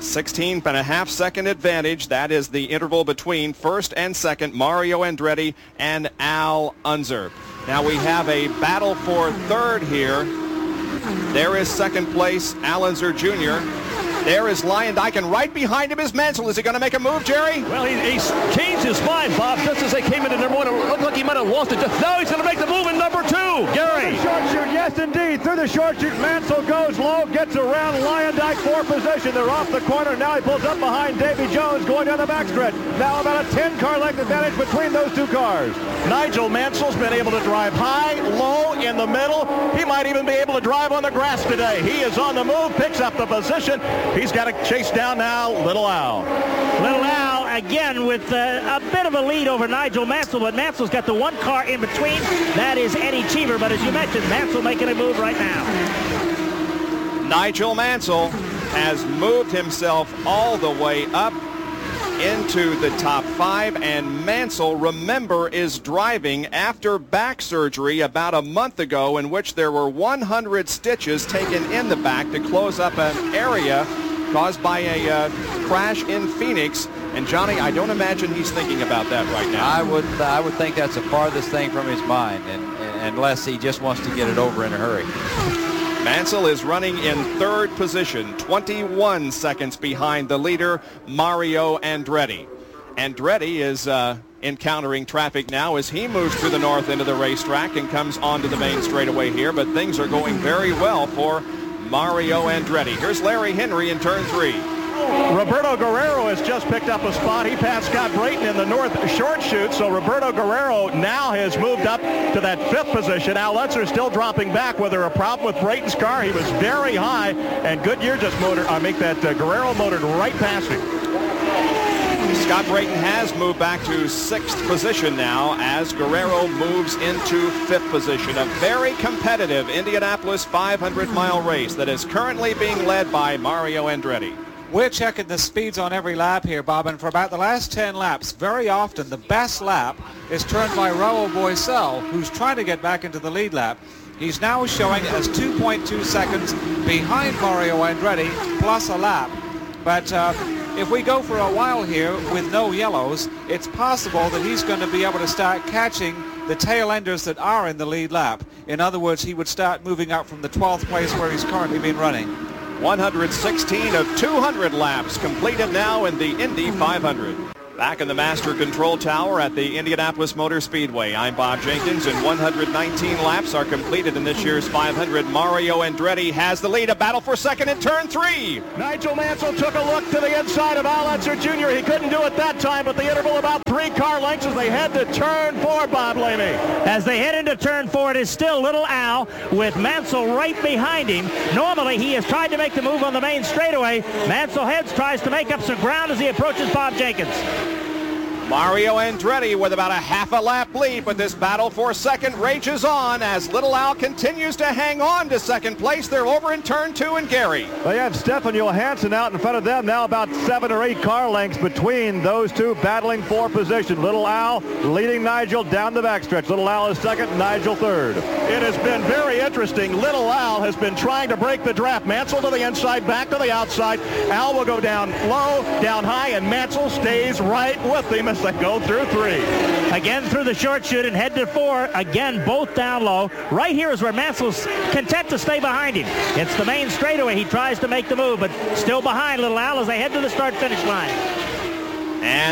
Speaker 2: 16.5 second advantage. That is the interval between 1st and 2nd, Mario Andretti and Al Unser. Now we have a battle for 3rd here. There is 2nd place, Al Unser Jr. There is Luyendyk, and right behind him is Mansell. Is he going to make a move, Jerry?
Speaker 16: Well, he's changed his mind, Bob, just as they came into number 1. It looked like he might have lost it. Now he's going to make the move in number 2. Gary.
Speaker 4: Short chute, yes, indeed. Through the short chute, Mansell goes low, gets around Luyendyk for position. They're off the corner. Now he pulls up behind Davy Jones going down the backstretch. Now about a 10-car length advantage between those 2 cars.
Speaker 17: Nigel Mansell's been able to drive high, low, in the middle. He might even be able to drive on the grass today. He is on the move, picks up the position. He's got to chase down now Little Al.
Speaker 5: Little Al, again, with a bit of a lead over Nigel Mansell, but Mansell's got the 1 car in between. That is Eddie Cheever, but as you mentioned, Mansell making a move right now.
Speaker 2: Nigel Mansell has moved himself all the way up into the top 5, and Mansell, remember, is driving after back surgery about a month ago in which there were 100 stitches taken in the back to close up an area caused by a crash in Phoenix. And Johnny, I don't imagine he's thinking about that right now.
Speaker 10: I would think that's the farthest thing from his mind, and unless he just wants to get it over in a hurry.
Speaker 2: Mansell is running in 3rd position, 21 seconds behind the leader, Mario Andretti. Andretti is encountering traffic now as he moves to the north end of the racetrack and comes onto the main straightaway here, but things are going very well for Mario Andretti. Here's Larry Henry in turn 3.
Speaker 17: Roberto Guerrero has just picked up a spot. He passed Scott Brayton in the north short chute, so Roberto Guerrero now has moved up to that 5th position. Al Unser still dropping back. Whether a problem with Brayton's car, he was very high, and Goodyear just Guerrero motored right past him.
Speaker 2: Scott Brayton has moved back to 6th position now as Guerrero moves into 5th position. A very competitive Indianapolis 500-mile race that is currently being led by Mario Andretti.
Speaker 1: We're checking the speeds on every lap here, Bob, and for about the last 10 laps, very often the best lap is turned by Raul Boesel, who's trying to get back into the lead lap. He's now showing as 2.2 seconds behind Mario Andretti, plus a lap. But if we go for a while here with no yellows, it's possible that he's going to be able to start catching the tail enders that are in the lead lap. In other words, he would start moving up from the 12th place where he's currently been running.
Speaker 2: 116 of 200 laps completed now in the Indy 500. Back in the Master Control Tower at the Indianapolis Motor Speedway, I'm Bob Jenkins, and 119 laps are completed in this year's 500. Mario Andretti has the lead. A battle for second in turn 3.
Speaker 17: Nigel Mansell took a look to the inside of Al Unser Jr. He couldn't do it that time, but the interval about 3 car lengths as they head to turn 4, Bob Lamey.
Speaker 5: As they head into turn 4, it is still Little Al with Mansell right behind him. Normally, he has tried to make the move on the main straightaway. Mansell heads, tries to make up some ground as he approaches Bob Jenkins.
Speaker 2: Mario Andretti with about a half a lap lead, but this battle for second rages on as Little Al continues to hang on to second place. They're over in turn 2 and Gary.
Speaker 4: They have Stefan Johansson out in front of them now, about 7 or 8 car lengths between those two battling for position. Little Al leading Nigel down the backstretch. Little Al is second, Nigel third.
Speaker 17: It has been very interesting. Little Al has been trying to break the draft. Mansell to the inside, back to the outside. Al will go down low, down high, and Mansell stays right with him as they go through 3.
Speaker 5: Again through the short chute and head to 4. Again, both down low. Right here is where Mansell's content to stay behind him. It's the main straightaway. He tries to make the move, but still behind Little Al as they head to the start-finish line.
Speaker 2: And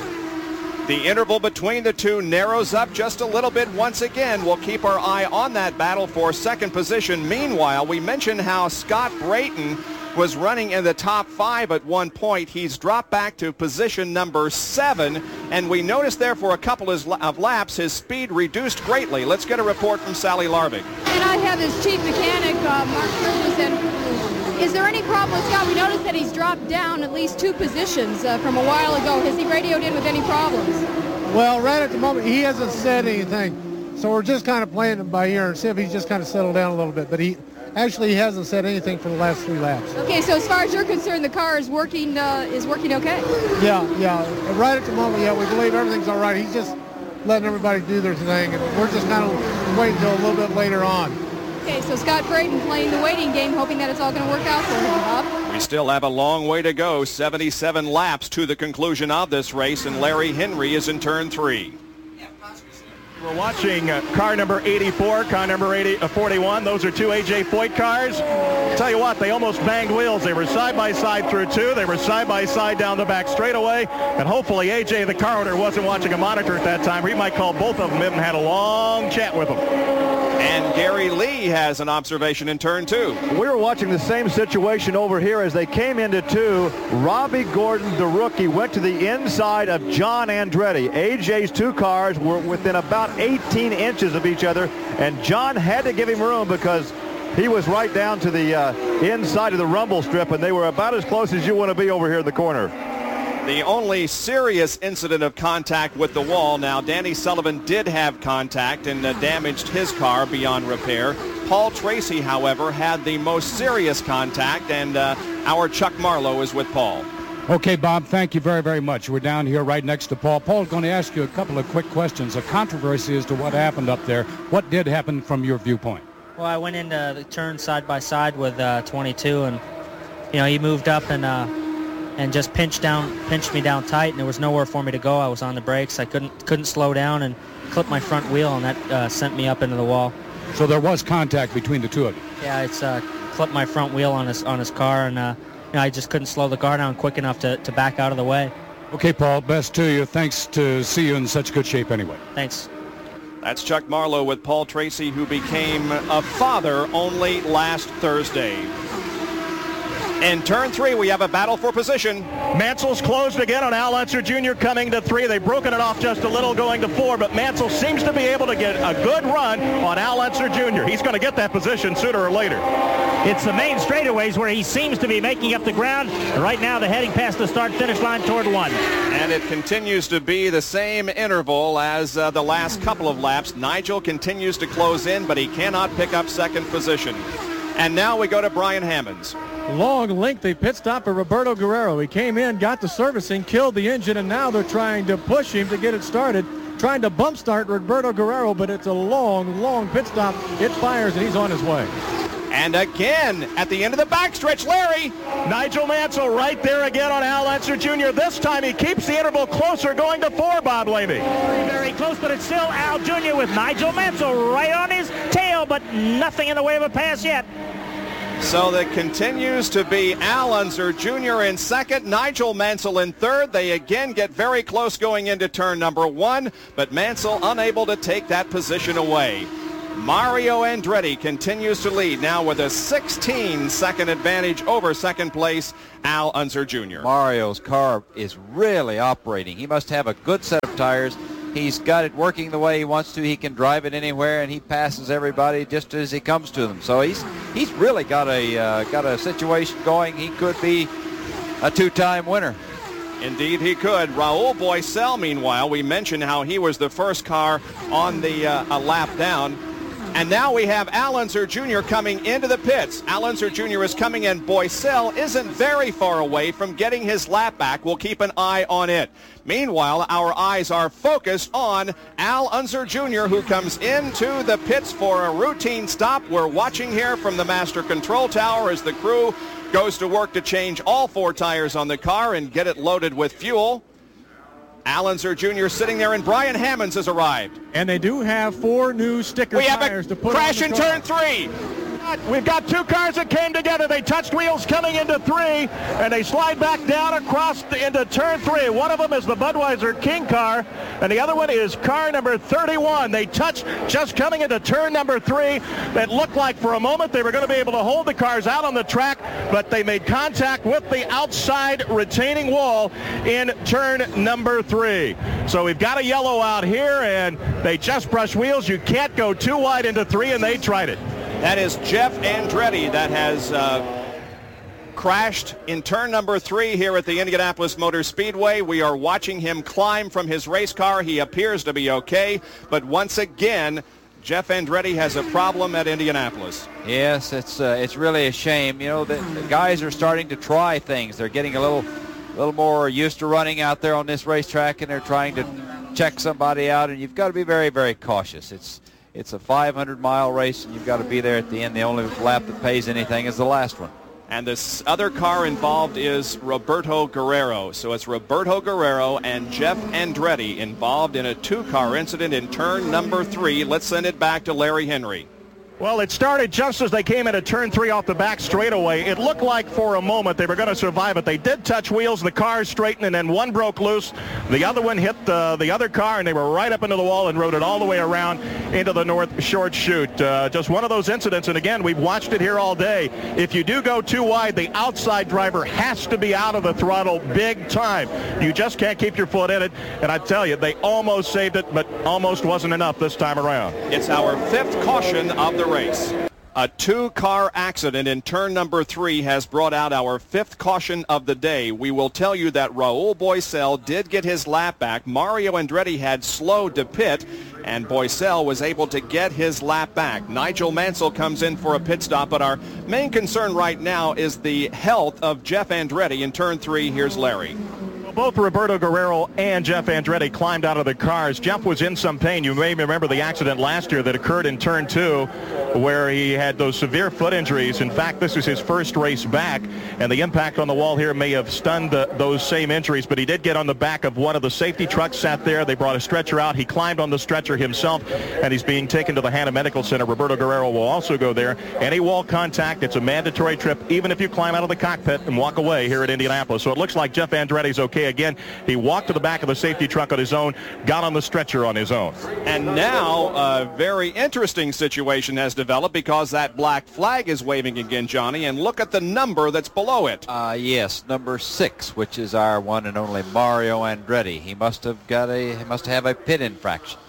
Speaker 2: the interval between the two narrows up just a little bit once again. We'll keep our eye on that battle for second position. Meanwhile, we mentioned how Scott Brayton was running in the top 5 at one point. He's dropped back to position number 7, and we noticed there for a couple of laps his speed reduced greatly. Let's get a report from Sally Larvig.
Speaker 9: And I have his chief mechanic, Mark Ferguson. Is there any problem with Scott? We noticed that he's dropped down at least 2 positions from a while ago. Has he radioed in with any problems?
Speaker 18: Well, right at the moment, he hasn't said anything. So we're just kind of playing him by ear and see if he's just kind of settled down a little bit. But he hasn't said anything for the last 3 laps.
Speaker 9: Okay, so as far as you're concerned, the car is working okay?
Speaker 18: Yeah. Right at the moment, yeah, we believe everything's all right. He's just letting everybody do their thing, and we're just kind of waiting until a little bit later on.
Speaker 9: Okay, so Scott Brayton playing the waiting game, hoping that it's all going to work out for him, Bob.
Speaker 2: We still have a long way to go, 77 laps to the conclusion of this race, and Larry Henry is in turn 3.
Speaker 17: We're watching car number 84, car number 41. Those are 2 A.J. Foyt cars. Tell you what, they almost banged wheels. They were side by side through 2. They were side by side down the back straightaway. And hopefully A.J., the car owner, wasn't watching a monitor at that time. He might call both of them in and had a long chat with them.
Speaker 2: And Gary Lee has an observation in turn 2.
Speaker 4: We were watching the same situation over here as they came into 2. Robbie Gordon, the rookie, went to the inside of John Andretti. AJ's 2 cars were within about 18 inches of each other, and John had to give him room because he was right down to the inside of the rumble strip, and they were about as close as you want to be over here in the corner.
Speaker 2: The only serious incident of contact with the wall. Now, Danny Sullivan did have contact and damaged his car beyond repair. Paul Tracy, however, had the most serious contact, and our Chuck Marlowe is with Paul.
Speaker 6: Okay, Bob, thank you very, very much. We're down here right next to Paul. Paul's going to ask you a couple of quick questions. A controversy as to what happened up there. What did happen from your viewpoint?
Speaker 13: Well, I went into the turn side by side with 22, and he moved up and just pinched me down tight, and there was nowhere for me to go. I was on the brakes. I couldn't slow down and clip my front wheel, and that sent me up into the wall.
Speaker 6: So there was contact between the two of you?
Speaker 13: Yeah, it's clipped my front wheel on his car, and I just couldn't slow the car down quick enough to back out of the way.
Speaker 6: Okay, Paul, best to you. Thanks to see you in such good shape anyway.
Speaker 13: Thanks.
Speaker 2: That's Chuck Marlowe with Paul Tracy, who became a father only last Thursday. In turn 3, we have a battle for position.
Speaker 17: Mansell's closed again on Al Unser Jr. coming to 3. They've broken it off just a little going to 4, but Mansell seems to be able to get a good run on Al Unser Jr. He's going to get that position sooner or later.
Speaker 5: It's the main straightaways where he seems to be making up the ground. Right now, they're heading past the start-finish line toward 1.
Speaker 2: And it continues to be the same interval as the last couple of laps. Nigel continues to close in, but he cannot pick up second position. And now we go to Brian Hammonds.
Speaker 8: long, lengthy pit stop for Roberto Guerrero. He came in, got the servicing, killed the engine, and now they're trying to push him to get it started, trying to bump start Roberto Guerrero, but it's a long, long pit stop. It fires, and he's on his way.
Speaker 2: And again, at the end of the backstretch, Larry.
Speaker 17: Nigel Mansell right there again on Al Unser Jr. This time he keeps the interval closer, going to 4, Bob Levy.
Speaker 5: Very close, but it's still Al Jr. with Nigel Mansell right on his tail, but nothing in the way of a pass yet.
Speaker 2: So that continues to be Al Unser Jr. in second, Nigel Mansell in third. They again get very close going into turn number 1, but Mansell unable to take that position away. Mario Andretti continues to lead now with a 16-second advantage over second place Al Unser Jr.
Speaker 10: Mario's car is really operating. He must have a good set of tires. He's got it working the way he wants to. He can drive it anywhere, and he passes everybody just as he comes to them. So he's really got a situation going. He could be a 2-time winner.
Speaker 2: Indeed he could. Raul Boesel, meanwhile, we mentioned how he was the first car on the a lap down. And now we have Al Unser Jr. coming into the pits. Al Unser Jr. is coming in. Boesel isn't very far away from getting his lap back. We'll keep an eye on it. Meanwhile, our eyes are focused on Al Unser Jr., who comes into the pits for a routine stop. We're watching here from the master control tower as the crew goes to work to change all 4 tires on the car and get it loaded with fuel. Al Unser Jr. sitting there, and Brian Hammonds has arrived.
Speaker 8: And they do have 4 new sticker tires to put on the car.
Speaker 2: Crash in turn 3.
Speaker 17: We've got 2 cars that came together. They touched wheels coming into 3, and they slide back down across into turn 3. One of them is the Budweiser King car, and the other one is car number 31. They touched just coming into turn number 3. It looked like for a moment they were going to be able to hold the cars out on the track, but they made contact with the outside retaining wall in turn number 3. So we've got a yellow out here, and they just brushed wheels. You can't go too wide into 3, and they tried it.
Speaker 2: That is Jeff Andretti that has crashed in turn number 3 here at the Indianapolis Motor Speedway. We are watching him climb from his race car. He appears to be okay, but once again, Jeff Andretti has a problem at Indianapolis.
Speaker 10: Yes, it's really a shame. You know, the guys are starting to try things. They're getting a little more used to running out there on this racetrack, and they're trying to check somebody out, and you've got to be very, very cautious. It's a 500-mile race, and you've got to be there at the end. The only lap that pays anything is the last one.
Speaker 2: And this other car involved is Roberto Guerrero. So it's Roberto Guerrero and Jeff Andretti involved in a 2-car incident in turn number 3. Let's send it back to Larry Henry.
Speaker 17: Well, it started just as they came into turn 3 off the back straightaway. It looked like for a moment they were going to survive it. They did touch wheels. The cars straightened, and then one broke loose. The other one hit the other car, and they were right up into the wall and rode it all the way around into the north short chute. Just one of those incidents, and again, we've watched it here all day. If you do go too wide, the outside driver has to be out of the throttle big time. You just can't keep your foot in it, and I tell you, they almost saved it, but almost wasn't enough this time around.
Speaker 2: It's our 5th caution of the race. A 2-car accident in turn number 3 has brought out our 5th caution of the day. We will tell you that Raul Boesel did get his lap back. Mario Andretti had slowed to pit, and Boesel was able to get his lap back. Nigel Mansell comes in for a pit stop, but our main concern right now is the health of Jeff Andretti in turn 3. Here's Larry.
Speaker 17: Both Roberto Guerrero and Jeff Andretti climbed out of the cars. Jeff was in some pain. You may remember the accident last year that occurred in turn 2 where he had those severe foot injuries. In fact, this is his first race back, and the impact on the wall here may have stunned those same injuries, but he did get on the back of one of the safety trucks sat there. They brought a stretcher out. He climbed on the stretcher himself, and he's being taken to the Hanna Medical Center. Roberto Guerrero will also go there. Any wall contact, it's a mandatory trip, even if you climb out of the cockpit and walk away here at Indianapolis. So it looks like Jeff Andretti's okay again. He walked to the back of the safety truck on his own, got on the stretcher on his own.
Speaker 2: And now a very interesting situation has developed because that black flag is waving again, Johnny, and look at the number that's below it.
Speaker 10: Yes, number 6, which is our one and only Mario Andretti. He must have a pit infraction.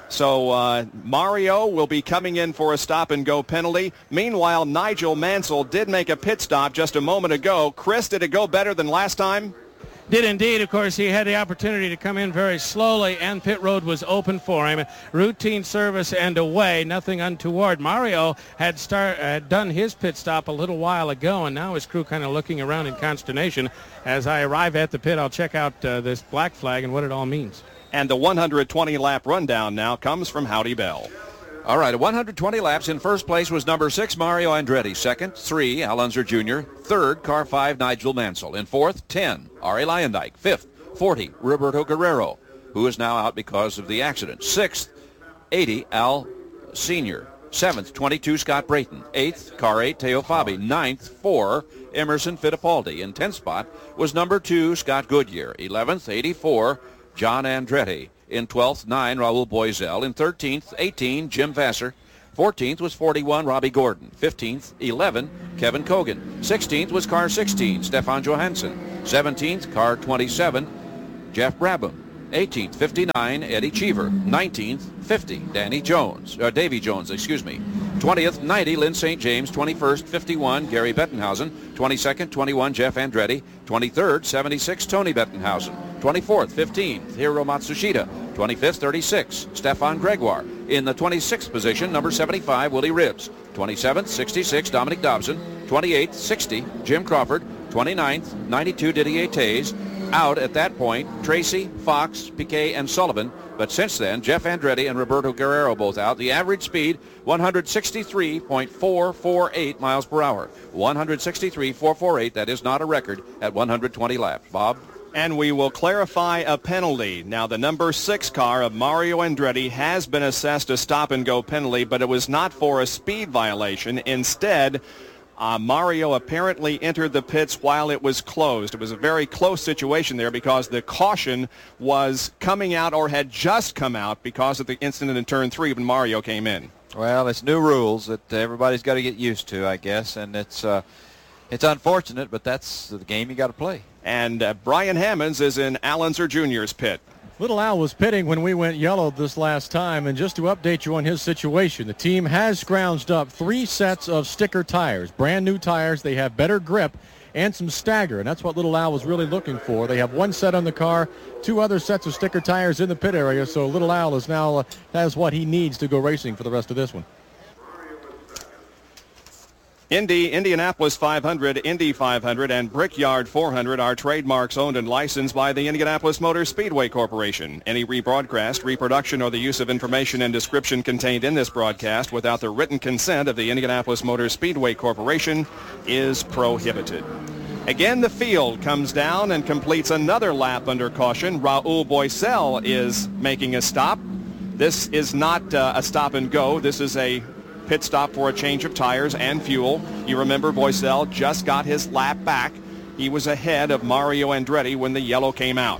Speaker 2: So Mario will be coming in for a stop-and-go penalty. Meanwhile, Nigel Mansell did make a pit stop just a moment ago. Chris, did it go better than last time?
Speaker 11: Did indeed. Of course, he had the opportunity to come in very slowly, and pit road was open for him. Routine service and away, nothing untoward. Mario had done his pit stop a little while ago, and now his crew kind of looking around in consternation. As I arrive at the pit, I'll check out this black flag and what it all means.
Speaker 2: And the 120-lap rundown now comes from Howdy Bell.
Speaker 3: All right, 120 laps. In first place was number 6, Mario Andretti. Second, 3, Al Unser Jr. Third, car 5, Nigel Mansell. In fourth, 10, Arie Luyendyk. Fifth, 40, Roberto Guerrero, who is now out because of the accident. Sixth, 80, Al Sr. Seventh, 22, Scott Brayton. Eighth, car 8, Teo Fabi. Ninth, 4, Emerson Fittipaldi. In 10th spot was number 2, Scott Goodyear. 11th, 84, John Andretti. In 12th, 9, Raul Boesel. In 13th, 18, Jim Vassar. 14th was 41, Robbie Gordon. 15th, 11, Kevin Kogan. 16th was car 16, Stefan Johansson. 17th, car 27, Jeff Brabham. 18th, 59, Eddie Cheever. 19th, 50, Davy Jones. 20th, 90, Lynn St. James. 21st, 51, Gary Bettenhausen. 22nd, 21, Jeff Andretti. 23rd, 76, Tony Bettenhausen. 24th, 15th, Hiro Matsushita. 25th, 36, Stefan Gregoire. In the 26th position, number 75, Willie Ribbs. 27th, 66, Dominic Dobson. 28th, 60, Jim Crawford. 29th, 92, Didier Tays. Out at that point, Tracy, Fox, Piquet, and Sullivan. But since then, Jeff Andretti and Roberto Guerrero both out. The average speed, 163.448 miles per hour. 163.448, that is not a record at 120 laps. Bob?
Speaker 2: And we will clarify a penalty. Now, the number 6 car of Mario Andretti has been assessed a stop-and-go penalty, but it was not for a speed violation. Instead, Mario apparently entered the pits while it was closed. It was a very close situation there because the caution was coming out or had just come out because of the incident in Turn 3 when Mario came in.
Speaker 10: Well, it's new rules that everybody's got to get used to, I guess, and it's unfortunate, but that's the game you got to play.
Speaker 2: And Brian Hammonds is in Al Unser Jr.'s pit.
Speaker 8: Little Al was pitting when we went yellow this last time, and just to update you on his situation, the team has scrounged up 3 sets of sticker tires, brand new tires. They have better grip and some stagger, and that's what Little Al was really looking for. They have 1 set on the car, 2 other sets of sticker tires in the pit area, so Little Al is now has what he needs to go racing for the rest of this one.
Speaker 2: Indianapolis 500, Indy 500, and Brickyard 400 are trademarks owned and licensed by the Indianapolis Motor Speedway Corporation. Any rebroadcast, reproduction, or the use of information and description contained in this broadcast without the written consent of the Indianapolis Motor Speedway Corporation is prohibited. Again, the field comes down and completes another lap under caution. Raul Boesel is making a stop. This is not a stop and go. This is a pit stop for a change of tires and fuel. You remember Boesel just got his lap back. He was ahead of Mario Andretti when the yellow came out.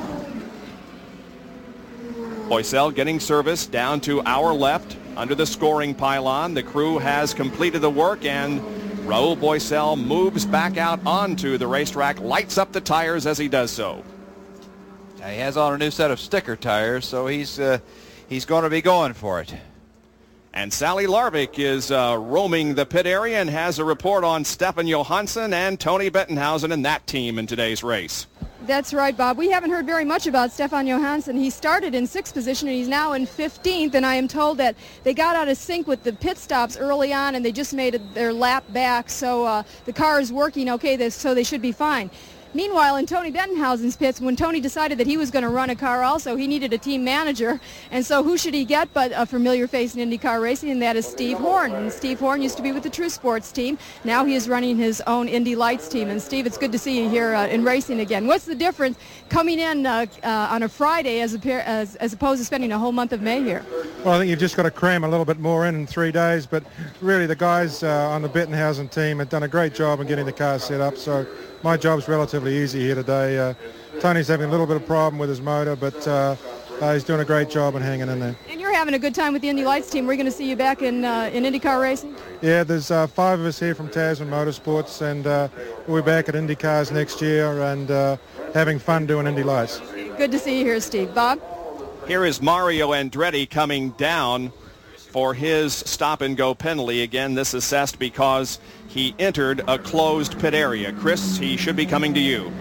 Speaker 2: Boesel getting service down to our left under the scoring pylon. The crew has completed the work, and Raul Boesel moves back out onto the racetrack, lights up the tires as he does so.
Speaker 10: He has on a new set of sticker tires, so he's going to be going for it.
Speaker 2: And Sally Larvik is roaming the pit area and has a report on Stefan Johansson and Tony Bettenhausen and that team in today's race.
Speaker 9: That's right, Bob. We haven't heard very much about Stefan Johansson. He started in 6th position, and he's now in 15th, and I am told that they got out of sync with the pit stops early on, and they just made their lap back, so the car is working okay, so they should be fine. Meanwhile, in Tony Bettenhausen's pits, when Tony decided that he was going to run a car also, he needed a team manager. And so who should he get but a familiar face in IndyCar racing, and that is Steve Horn. And Steve Horn used to be with the True Sports team. Now he is running his own Indy Lights team. And Steve, it's good to see you here in racing again. What's the difference coming in on a Friday as opposed to spending a whole month of May here?
Speaker 19: Well, I think you've just got to cram a little bit more in 3 days. But really, the guys on the Bettenhausen team have done a great job in getting the car set up. So my job's relatively easy here today. Tony's having a little bit of problem with his motor, but he's doing a great job in hanging in there.
Speaker 9: And you're having a good time with the Indy Lights team. We're going to see you back in IndyCar racing?
Speaker 19: Yeah, there's 5 of us here from Tasman Motorsports, and we'll be back at IndyCars next year and having fun doing Indy Lights.
Speaker 9: Good to see you here, Steve. Bob?
Speaker 2: Here is Mario Andretti coming down for his stop-and-go penalty. Again, this assessed because he entered a closed pit area. Chris, he should be coming to you.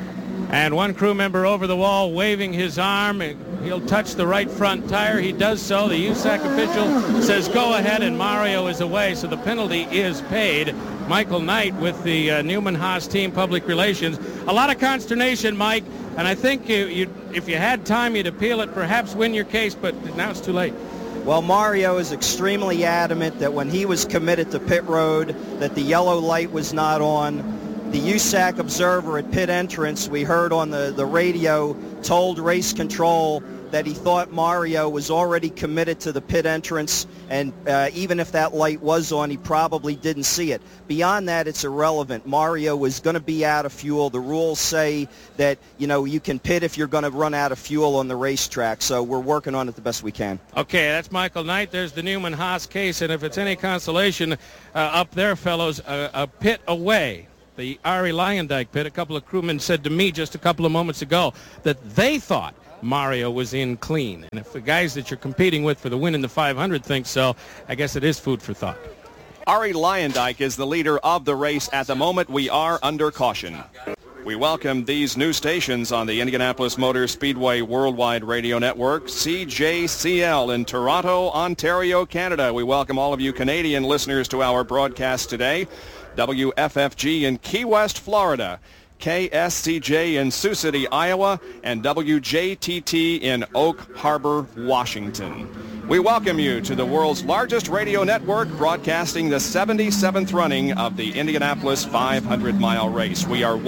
Speaker 11: And one crew member over the wall waving his arm. He'll touch the right front tire. He does so. The USAC official says go ahead, and Mario is away, so the penalty is paid. Michael Knight with the Newman Haas team public relations. A lot of consternation, Mike, and I think if you had time, you'd appeal it, perhaps win your case, but now it's too late.
Speaker 20: Well, Mario is extremely adamant that when he was committed to pit road, that the yellow light was not on. The USAC observer at pit entrance, we heard on the radio, told race control that he thought Mario was already committed to the pit entrance, and even if that light was on, he probably didn't see it. Beyond that, it's irrelevant. Mario was going to be out of fuel. The rules say that, you can pit if you're going to run out of fuel on the racetrack, so we're working on it the best we can.
Speaker 11: Okay, that's Michael Knight. There's the Newman Haas case, and if it's any consolation up there, fellows, a pit away. The Ari Lyondike pit, a couple of crewmen said to me just a couple of moments ago that they thought Mario was in clean. And if the guys that you're competing with for the win in the 500 think so, I guess it is food for thought.
Speaker 2: Ari Lyondike is the leader of the race at the moment. We are under caution. We welcome these new stations on the Indianapolis Motor Speedway Worldwide Radio Network, CJCL in Toronto, Ontario, Canada. We welcome all of you Canadian listeners to our broadcast today. WFFG in Key West, Florida, KSCJ in Sioux City, Iowa, and WJTT in Oak Harbor, Washington. We welcome you to the world's largest radio network, broadcasting the 77th running of the Indianapolis 500-mile race. We are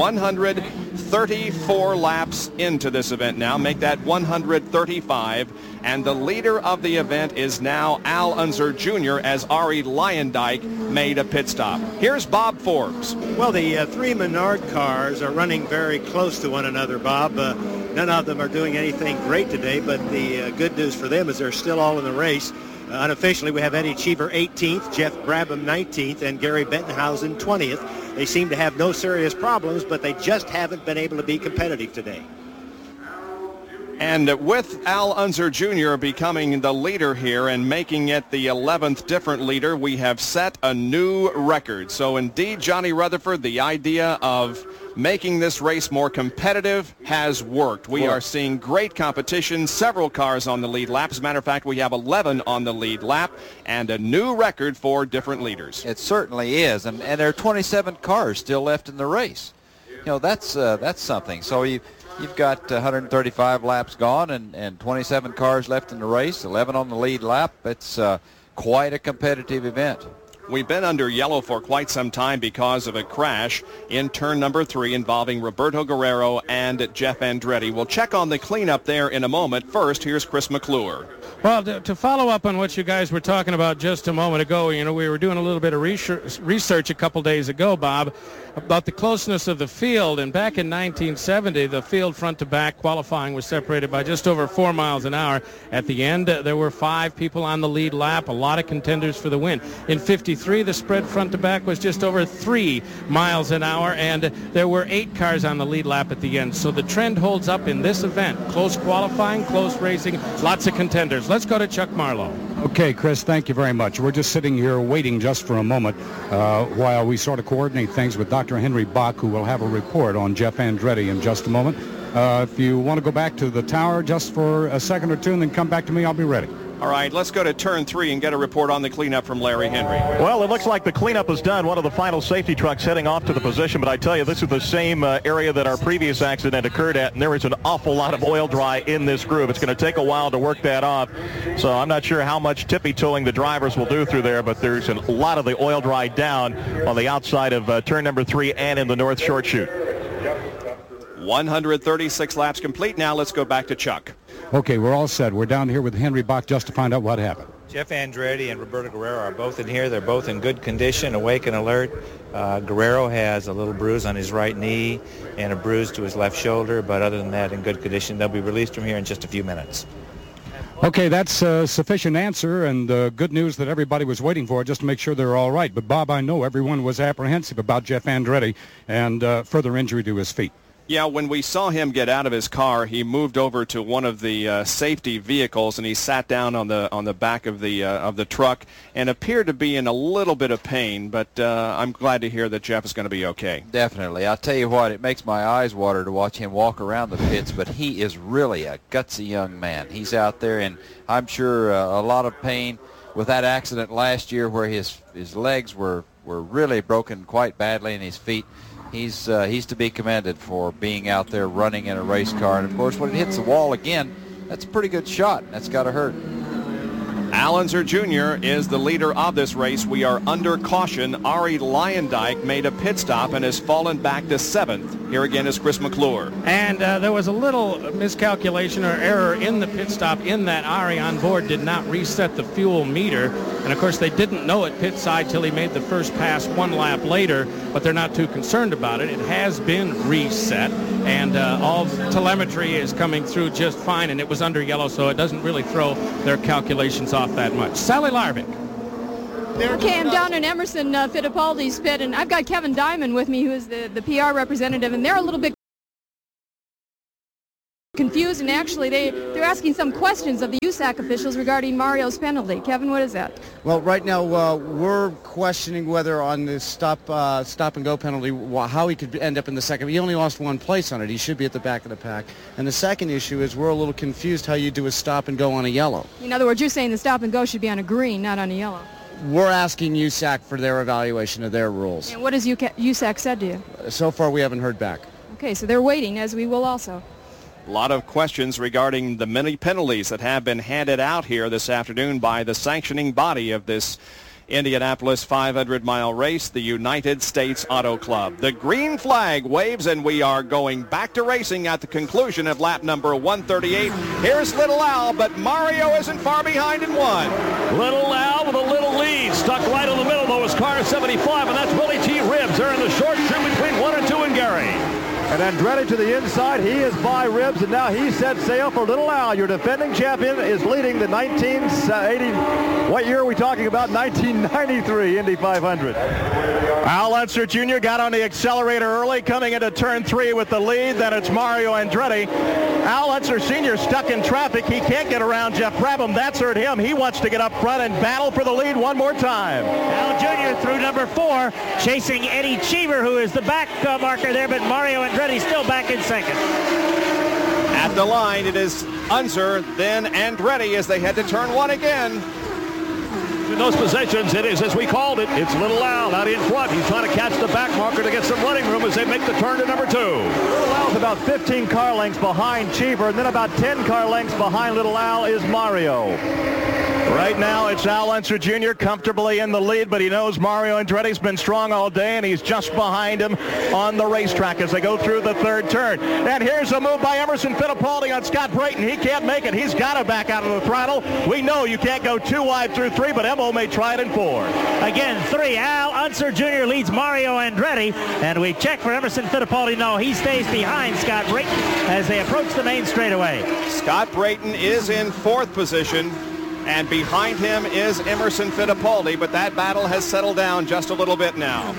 Speaker 2: 134 laps into this event now. Make that 135. And the leader of the event is now Al Unser Jr. as Ari Lyondike made a pit stop. Here's Bob Forbes.
Speaker 12: Well, the three Menard cars are running very close to one another, Bob. None of them are doing anything great today, but the good news for them is they're still all in the race. Unofficially, we have Eddie Cheever 18th, Jeff Brabham 19th, and Gary Bettenhausen 20th. They seem to have no serious problems, but they just haven't been able to be competitive today.
Speaker 2: And with Al Unser Jr. becoming the leader here and making it the 11th different leader, we have set a new record. So indeed, Johnny Rutherford, the idea of making this race more competitive has worked. We are seeing great competition, several cars on the lead lap. As a matter of fact, we have 11 on the lead lap and a new record for different leaders.
Speaker 10: It certainly is, and there are 27 cars still left in the race. That's something. So You've got 135 laps gone and 27 cars left in the race, 11 on the lead lap. It's quite a competitive event.
Speaker 2: We've been under yellow for quite some time because of a crash in turn number 3 involving Roberto Guerrero and Jeff Andretti. We'll check on the cleanup there in a moment. First, here's Chris McClure.
Speaker 11: Well, to follow up on what you guys were talking about just a moment ago, we were doing a little bit of research a couple days ago, Bob, about the closeness of the field. And back in 1970, the field front to back qualifying was separated by just over 4 miles an hour. At the end, there were 5 people on the lead lap, a lot of contenders for the win. In 53, the spread front to back was just over 3 miles an hour, and there were 8 cars on the lead lap at the end. So the trend holds up in this event. Close qualifying, close racing, lots of contenders. Let's go to Chuck Marlowe.
Speaker 6: Okay, Chris, thank you very much. We're just sitting here waiting just for a moment while we sort of coordinate things with Dr. Henry Bach, who will have a report on Jeff Andretti in just a moment. If you want to go back to the tower just for a second or two and then come back to me, I'll be ready.
Speaker 2: All right, let's go to turn 3 and get a report on the cleanup from Larry Henry.
Speaker 17: Well, it looks like the cleanup is done. One of the final safety trucks heading off to the position, but I tell you, this is the same area that our previous accident occurred at, and there is an awful lot of oil dry in this groove. It's going to take a while to work that off, so I'm not sure how much tippy-toeing the drivers will do through there, but there's a lot of the oil dry down on the outside of turn number 3 and in the north short chute.
Speaker 2: 136 laps complete. Now let's go back to Chuck.
Speaker 6: Okay, we're all set. We're down here with Henry Bach just to find out what happened.
Speaker 21: Jeff Andretti and Roberto Guerrero are both in here. They're both in good condition, awake and alert. Guerrero has a little bruise on his right knee and a bruise to his left shoulder, but other than that, in good condition. They'll be released from here in just a few minutes.
Speaker 6: Okay, that's a sufficient answer, and good news that everybody was waiting for, just to make sure they're all right. But, Bob, I know everyone was apprehensive about Jeff Andretti and further injury to his feet.
Speaker 2: Yeah, when we saw him get out of his car, he moved over to one of the safety vehicles, and he sat down on the back of the truck and appeared to be in a little bit of pain. But I'm glad to hear that Jeff is going to be okay.
Speaker 10: Definitely. I'll tell you what, it makes my eyes water to watch him walk around the pits, but he is really a gutsy young man. He's out there, and I'm sure a lot of pain with that accident last year where his legs were really broken quite badly and his feet. He's to be commended for being out there running in a race car. And, of course, when it hits the wall again, that's a pretty good shot. That's got to hurt.
Speaker 2: Al Unser Jr. is the leader of this race. We are under caution. Arie Luyendyk made a pit stop and has fallen back to 7th. Here again is Chris McClure.
Speaker 11: And there was a little miscalculation or error in the pit stop in that Arie on board did not reset the fuel meter. And, of course, they didn't know at pit side till he made the first pass one lap later, but they're not too concerned about it. It has been reset, and all telemetry is coming through just fine, and it was under yellow, so it doesn't really throw their calculations off that much. Sally Larvik.
Speaker 9: Okay, I'm down in Emerson Fittipaldi's pit, and I've got Kevin Diamond with me, who is the PR representative, and they're a little bit confused, and actually they're asking some questions of the USAC officials regarding Mario's penalty. Kevin, what is that?
Speaker 7: Well, right now we're questioning whether on the stop and go penalty, how he could end up in the second. He only lost one place on it. He should be at the back of the pack. And the second issue is we're a little confused how you do a stop and go on a yellow.
Speaker 9: In other words, you're saying the stop and go should be on a green, not on a yellow.
Speaker 7: We're asking USAC for their evaluation of their rules.
Speaker 9: And what has USAC said to you?
Speaker 7: So far, we haven't heard back.
Speaker 9: Okay, so they're waiting, as we will also.
Speaker 2: A lot of questions regarding the many penalties that have been handed out here this afternoon by the sanctioning body of this Indianapolis 500-mile race, the United States Auto Club. The green flag waves, and we are going back to racing at the conclusion of lap number 138. Here's Little Al, but Mario isn't far behind in one.
Speaker 16: Little Al with a little lead. Stuck right in the middle, though, is car 75, and that's Willie T. Ribbs. They're in the short trim between 1 and 2 and Gary.
Speaker 4: And Andretti to the inside. He is by Ribbs, and now he set sail for Little Al. Your defending champion is leading the 1980. What year are we talking about? 1993 Indy 500.
Speaker 17: Al Unser Jr. got on the accelerator early, coming into turn 3 with the lead. Then it's Mario Andretti. Al Unser Sr. stuck in traffic. He can't get around Jeff Brabham. That's hurt him. He wants to get up front and battle for the lead one more time.
Speaker 5: Al Jr. through number 4, chasing Eddie Cheever, who is the back marker there, but Mario Andretti still back in second.
Speaker 2: At the line, it is Unser, then Andretti as they head to turn 1 again.
Speaker 16: In those positions, it is, as we called it, it's Little Al out in front. He's trying to catch the back marker to get some running room as they make the turn to number 2.
Speaker 4: Little Al's about 15 car lengths behind Cheever, and then about 10 car lengths behind Little Al is Mario.
Speaker 17: Right now, it's Al Unser Jr. comfortably in the lead, but he knows Mario Andretti's been strong all day, and he's just behind him on the racetrack as they go through the third turn. And here's a move by Emerson Fittipaldi on Scott Brayton. He can't make it. He's got to back out of the throttle. We know you can't go too wide through 3, but Emmo may try it in 4.
Speaker 5: Again, 3. Al Unser Jr. leads Mario Andretti, and we check for Emerson Fittipaldi. No, he stays behind Scott Brayton as they approach the main straightaway.
Speaker 2: Scott Brayton is in 4th position. And behind him is Emerson Fittipaldi, but that battle has settled down just a little bit now.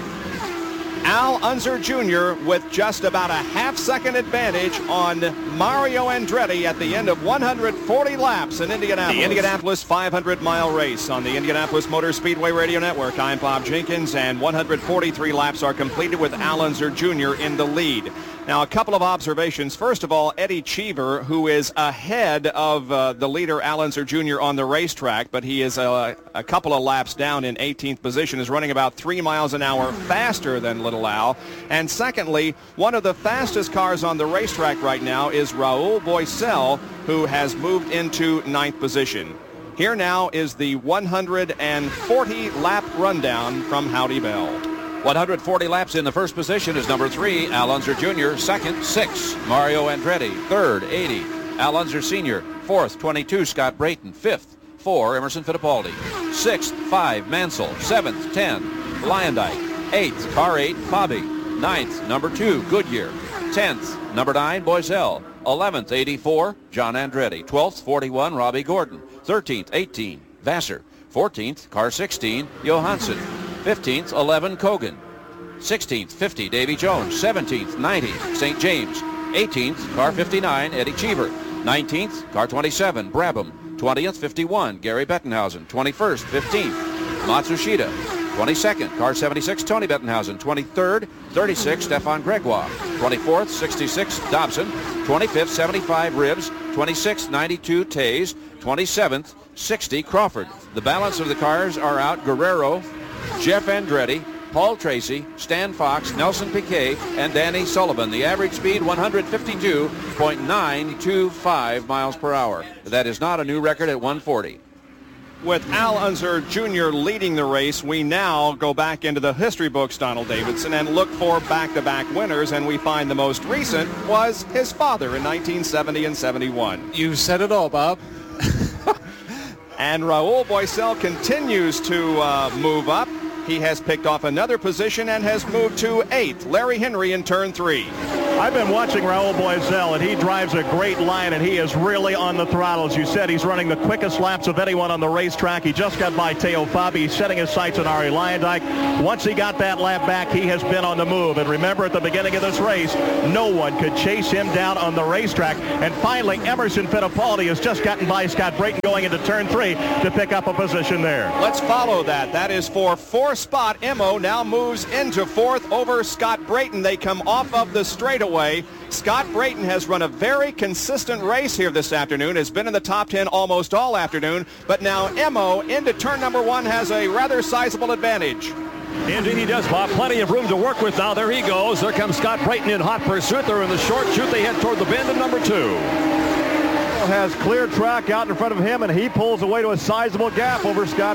Speaker 2: Al Unser Jr. with just about a half-second advantage on Mario Andretti at the end of 140 laps in Indianapolis. The Indianapolis 500-mile race on the Indianapolis Motor Speedway Radio Network. I'm Bob Jenkins, and 143 laps are completed with Al Unser Jr. in the lead. Now, a couple of observations. First of all, Eddie Cheever, who is ahead of the leader, Al Unser Jr., on the racetrack, but he is a couple of laps down in 18th position, is running about 3 miles an hour faster than Little Al. And secondly, one of the fastest cars on the racetrack right now is Raul Boesel, who has moved into 9th position. Here now is the 140-lap rundown from Howdy Bell.
Speaker 3: 140 laps in the first position is number 3, Al Unser Jr. Second, 6, Mario Andretti. Third, 80, Al Unser Sr. Fourth, 22, Scott Brayton. Fifth, 4, Emerson Fittipaldi. Sixth, 5, Mansell. Seventh, 10, Luyendyk. Eighth, car 8, Fabi. Ninth, number 2, Goodyear. 10th, number 9, Boesel. 11th, 84, John Andretti. 12th, 41, Robbie Gordon. 13th, 18, Vassar. 14th, car 16, Johansson. 15th, 11, Kogan. 16th, 50, Davy Jones. 17th, 90, St. James. 18th, car 59, Eddie Cheever. 19th, car 27, Brabham. 20th, 51, Gary Bettenhausen. 21st, 15th, Matsushita. 22nd, car 76, Tony Bettenhausen. 23rd, 36, Stefan Gregoire. 24th, 66, Dobson. 25th, 75, Ribbs. 26th, 92, Tays. 27th, 60, Crawford. The balance of the cars are out: Guerrero, Jeff Andretti, Paul Tracy, Stan Fox, Nelson Piquet, and Danny Sullivan. The average speed 152.925 miles per hour. That is not a new record at 140.
Speaker 2: With Al Unser Jr. leading the race, we now go back into the history books, Donald Davidson, and look for back-to-back winners, and we find the most recent was his father in 1970 and 71.
Speaker 1: You said it all, Bob.
Speaker 2: And Raul Boesel continues to move up. He has picked off another position and has moved to 8th. Larry Henry in turn 3.
Speaker 17: I've been watching Raul Boesel, and he drives a great line, and he is really on the throttle. As you said, he's running the quickest laps of anyone on the racetrack. He just got by Teo Fabi. He's setting his sights on Arie Luyendyk. Once he got that lap back, he has been on the move. And remember, at the beginning of this race, no one could chase him down on the racetrack. And finally, Emerson Fittipaldi has just gotten by Scott Brayton going into turn 3 to pick up a position there.
Speaker 2: Let's follow that. That is for 4th spot. Emo now moves into 4th over Scott Brayton. They come off of the straightaway. Scott Brayton has run a very consistent race here this afternoon, has been in the top 10 almost all afternoon, but now Emo into turn number 1 has a rather sizable advantage.
Speaker 16: Indeed he does, Bob. Plenty of room to work with now. There he goes. There comes Scott Brayton in hot pursuit. They're in the short chute. They head toward the bend in number 2.
Speaker 17: Has clear track out in front of him, and he pulls away to a sizable gap over Scott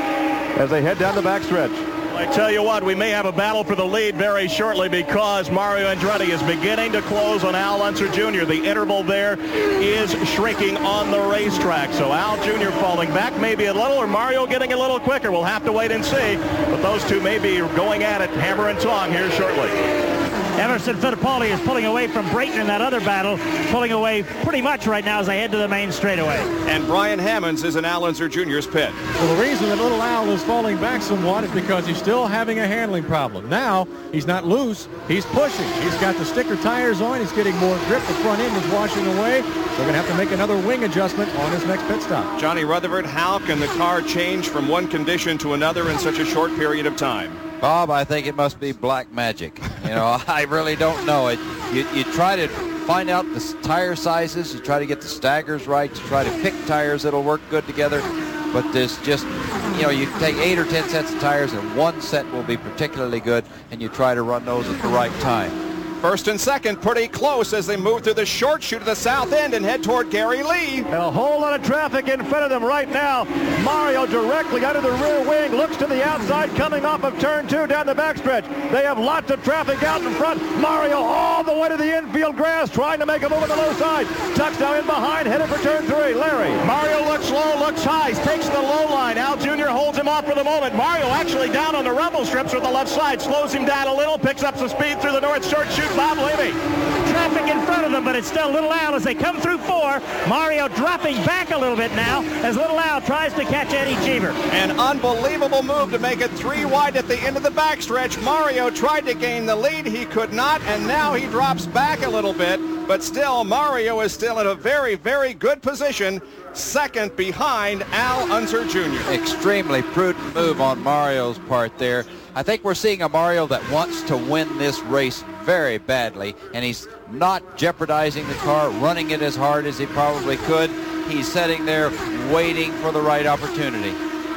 Speaker 17: as they head down the backstretch. I tell you what, we may have a battle for the lead very shortly because Mario Andretti is beginning to close on Al Unser Jr. The interval there is shrinking on the racetrack. So Al Jr. falling back maybe a little, or Mario getting a little quicker. We'll have to wait and see. But those two may be going at it hammer and tong here shortly.
Speaker 5: Emerson Fittipaldi is pulling away from Brayton in that other battle, pulling away pretty much right now as they head to the main straightaway.
Speaker 2: And Brian Hammonds is in Al Unser Jr.'s pit.
Speaker 8: Well, the reason that little Al is falling back somewhat is because he's still having a handling problem. Now, he's not loose, he's pushing. He's got the sticker tires on, he's getting more grip, the front end is washing away. So they're going to have to make another wing adjustment on his next pit stop.
Speaker 2: Johnny Rutherford, how can the car change from one condition to another in such a short period of time?
Speaker 10: Bob, I think it must be black magic. You know, I really don't know it. You try to find out the tire sizes, you try to get the staggers right, you try to pick tires that'll work good together, but there's just, you know, you take 8 or 10 sets of tires and one set will be particularly good, and you try to run those at the right time.
Speaker 2: First and second pretty close as they move through the short chute to the south end and head toward Gary Lee.
Speaker 17: A whole lot of traffic in front of them right now. Mario directly under the rear wing, looks to the outside coming off of turn 2 down the backstretch. They have lots of traffic out in front. Mario all the way to the infield grass trying to make a move on the low side. Tucks down in behind, headed for turn 3. Larry. Mario looks low, looks high, takes the low line. Al Jr. holds him off for the moment. Mario actually down on the rumble strips with the left side, slows him down a little, picks up some speed through the north short chute. Bob Levy.
Speaker 5: Traffic in front of them, but it's still Little Al as they come through 4. Mario dropping back a little bit now as Little Al tries to catch Eddie Cheever.
Speaker 2: An unbelievable move to make it 3 wide at the end of the backstretch. Mario tried to gain the lead. He could not, and now he drops back a little bit. But still, Mario is still in a very, very good position. Second behind Al Unser Jr.
Speaker 10: Extremely prudent move on Mario's part there. I think we're seeing a Mario that wants to win this race very badly, and he's not jeopardizing the car, running it as hard as he probably could. He's sitting there waiting for the right opportunity.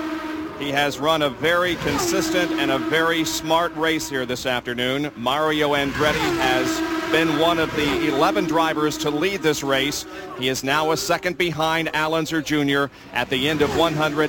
Speaker 2: He has run a very consistent and a very smart race here this afternoon. Mario Andretti has been one of the 11 drivers to lead this race. He is now a second behind Al Unser Jr. at the end of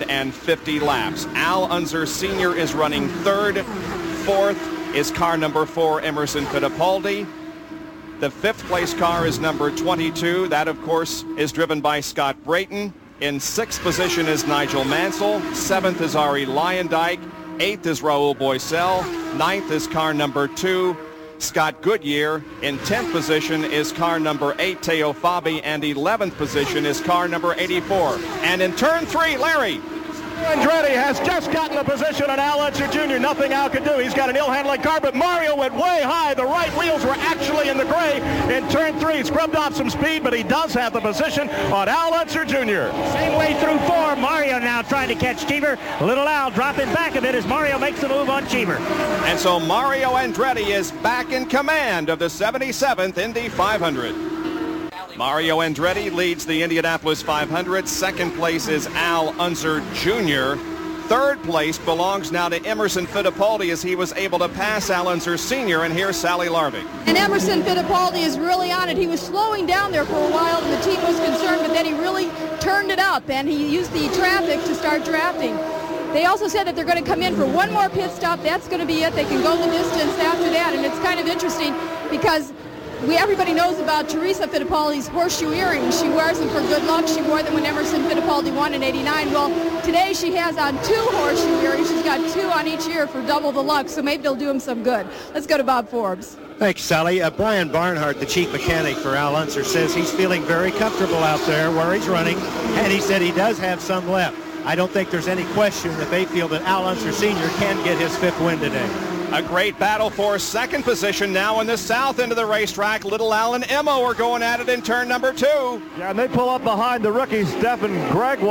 Speaker 2: 150 laps. Al Unser Sr. is running third. Fourth is car number 4, Emerson Fittipaldi. The 5th place car is number 22. That, of course, is driven by Scott Brayton. In 6th position is Nigel Mansell. 7th is Arie Luyendyk. 8th is Raul Boesel. 9th is car number 2, Scott Goodyear. In 10th position is car number 8, Teo Fabi. And 11th position is car number 84. And in turn 3, Larry.
Speaker 17: Andretti has just gotten the position on Al Unser Jr. Nothing Al could do. He's got an ill-handling car, but Mario went way high. The right wheels were actually in the gray in turn 3. He scrubbed off some speed, but he does have the position on Al Unser Jr.
Speaker 5: Same way through 4. Mario now trying to catch Cheever. Little Al dropping back a bit as Mario makes the move on Cheever.
Speaker 2: And so Mario Andretti is back in command of the 77th Indy 500. Mario Andretti leads the Indianapolis 500. Second place is Al Unser Jr. Third place belongs now to Emerson Fittipaldi as he was able to pass Al Unser Sr. And here's Sally Larvig.
Speaker 9: And Emerson Fittipaldi is really on it. He was slowing down there for a while and the team was concerned, but then he really turned it up and he used the traffic to start drafting. They also said that they're going to come in for one more pit stop. That's going to be it. They can go the distance after that. And it's kind of interesting because everybody knows about Teresa Fittipaldi's horseshoe earrings. She wears them for good luck. She wore them when Emerson Fittipaldi won in '89. Well, today she has on 2 horseshoe earrings. She's got 2 on each ear for double the luck, so maybe they'll do him some good. Let's go to Bob Forbes.
Speaker 12: Thanks, Sally. Brian Barnhart, the chief mechanic for Al Unser, says he's feeling very comfortable out there where he's running, and he said he does have some left. I don't think there's any question that they feel that Al Unser Sr. can get his 5th win today.
Speaker 2: A great battle for second position now in the south end of the racetrack. Little Al and Emma are going at it in turn number 2.
Speaker 4: Yeah, and they pull up behind the rookie Stephen Gregg.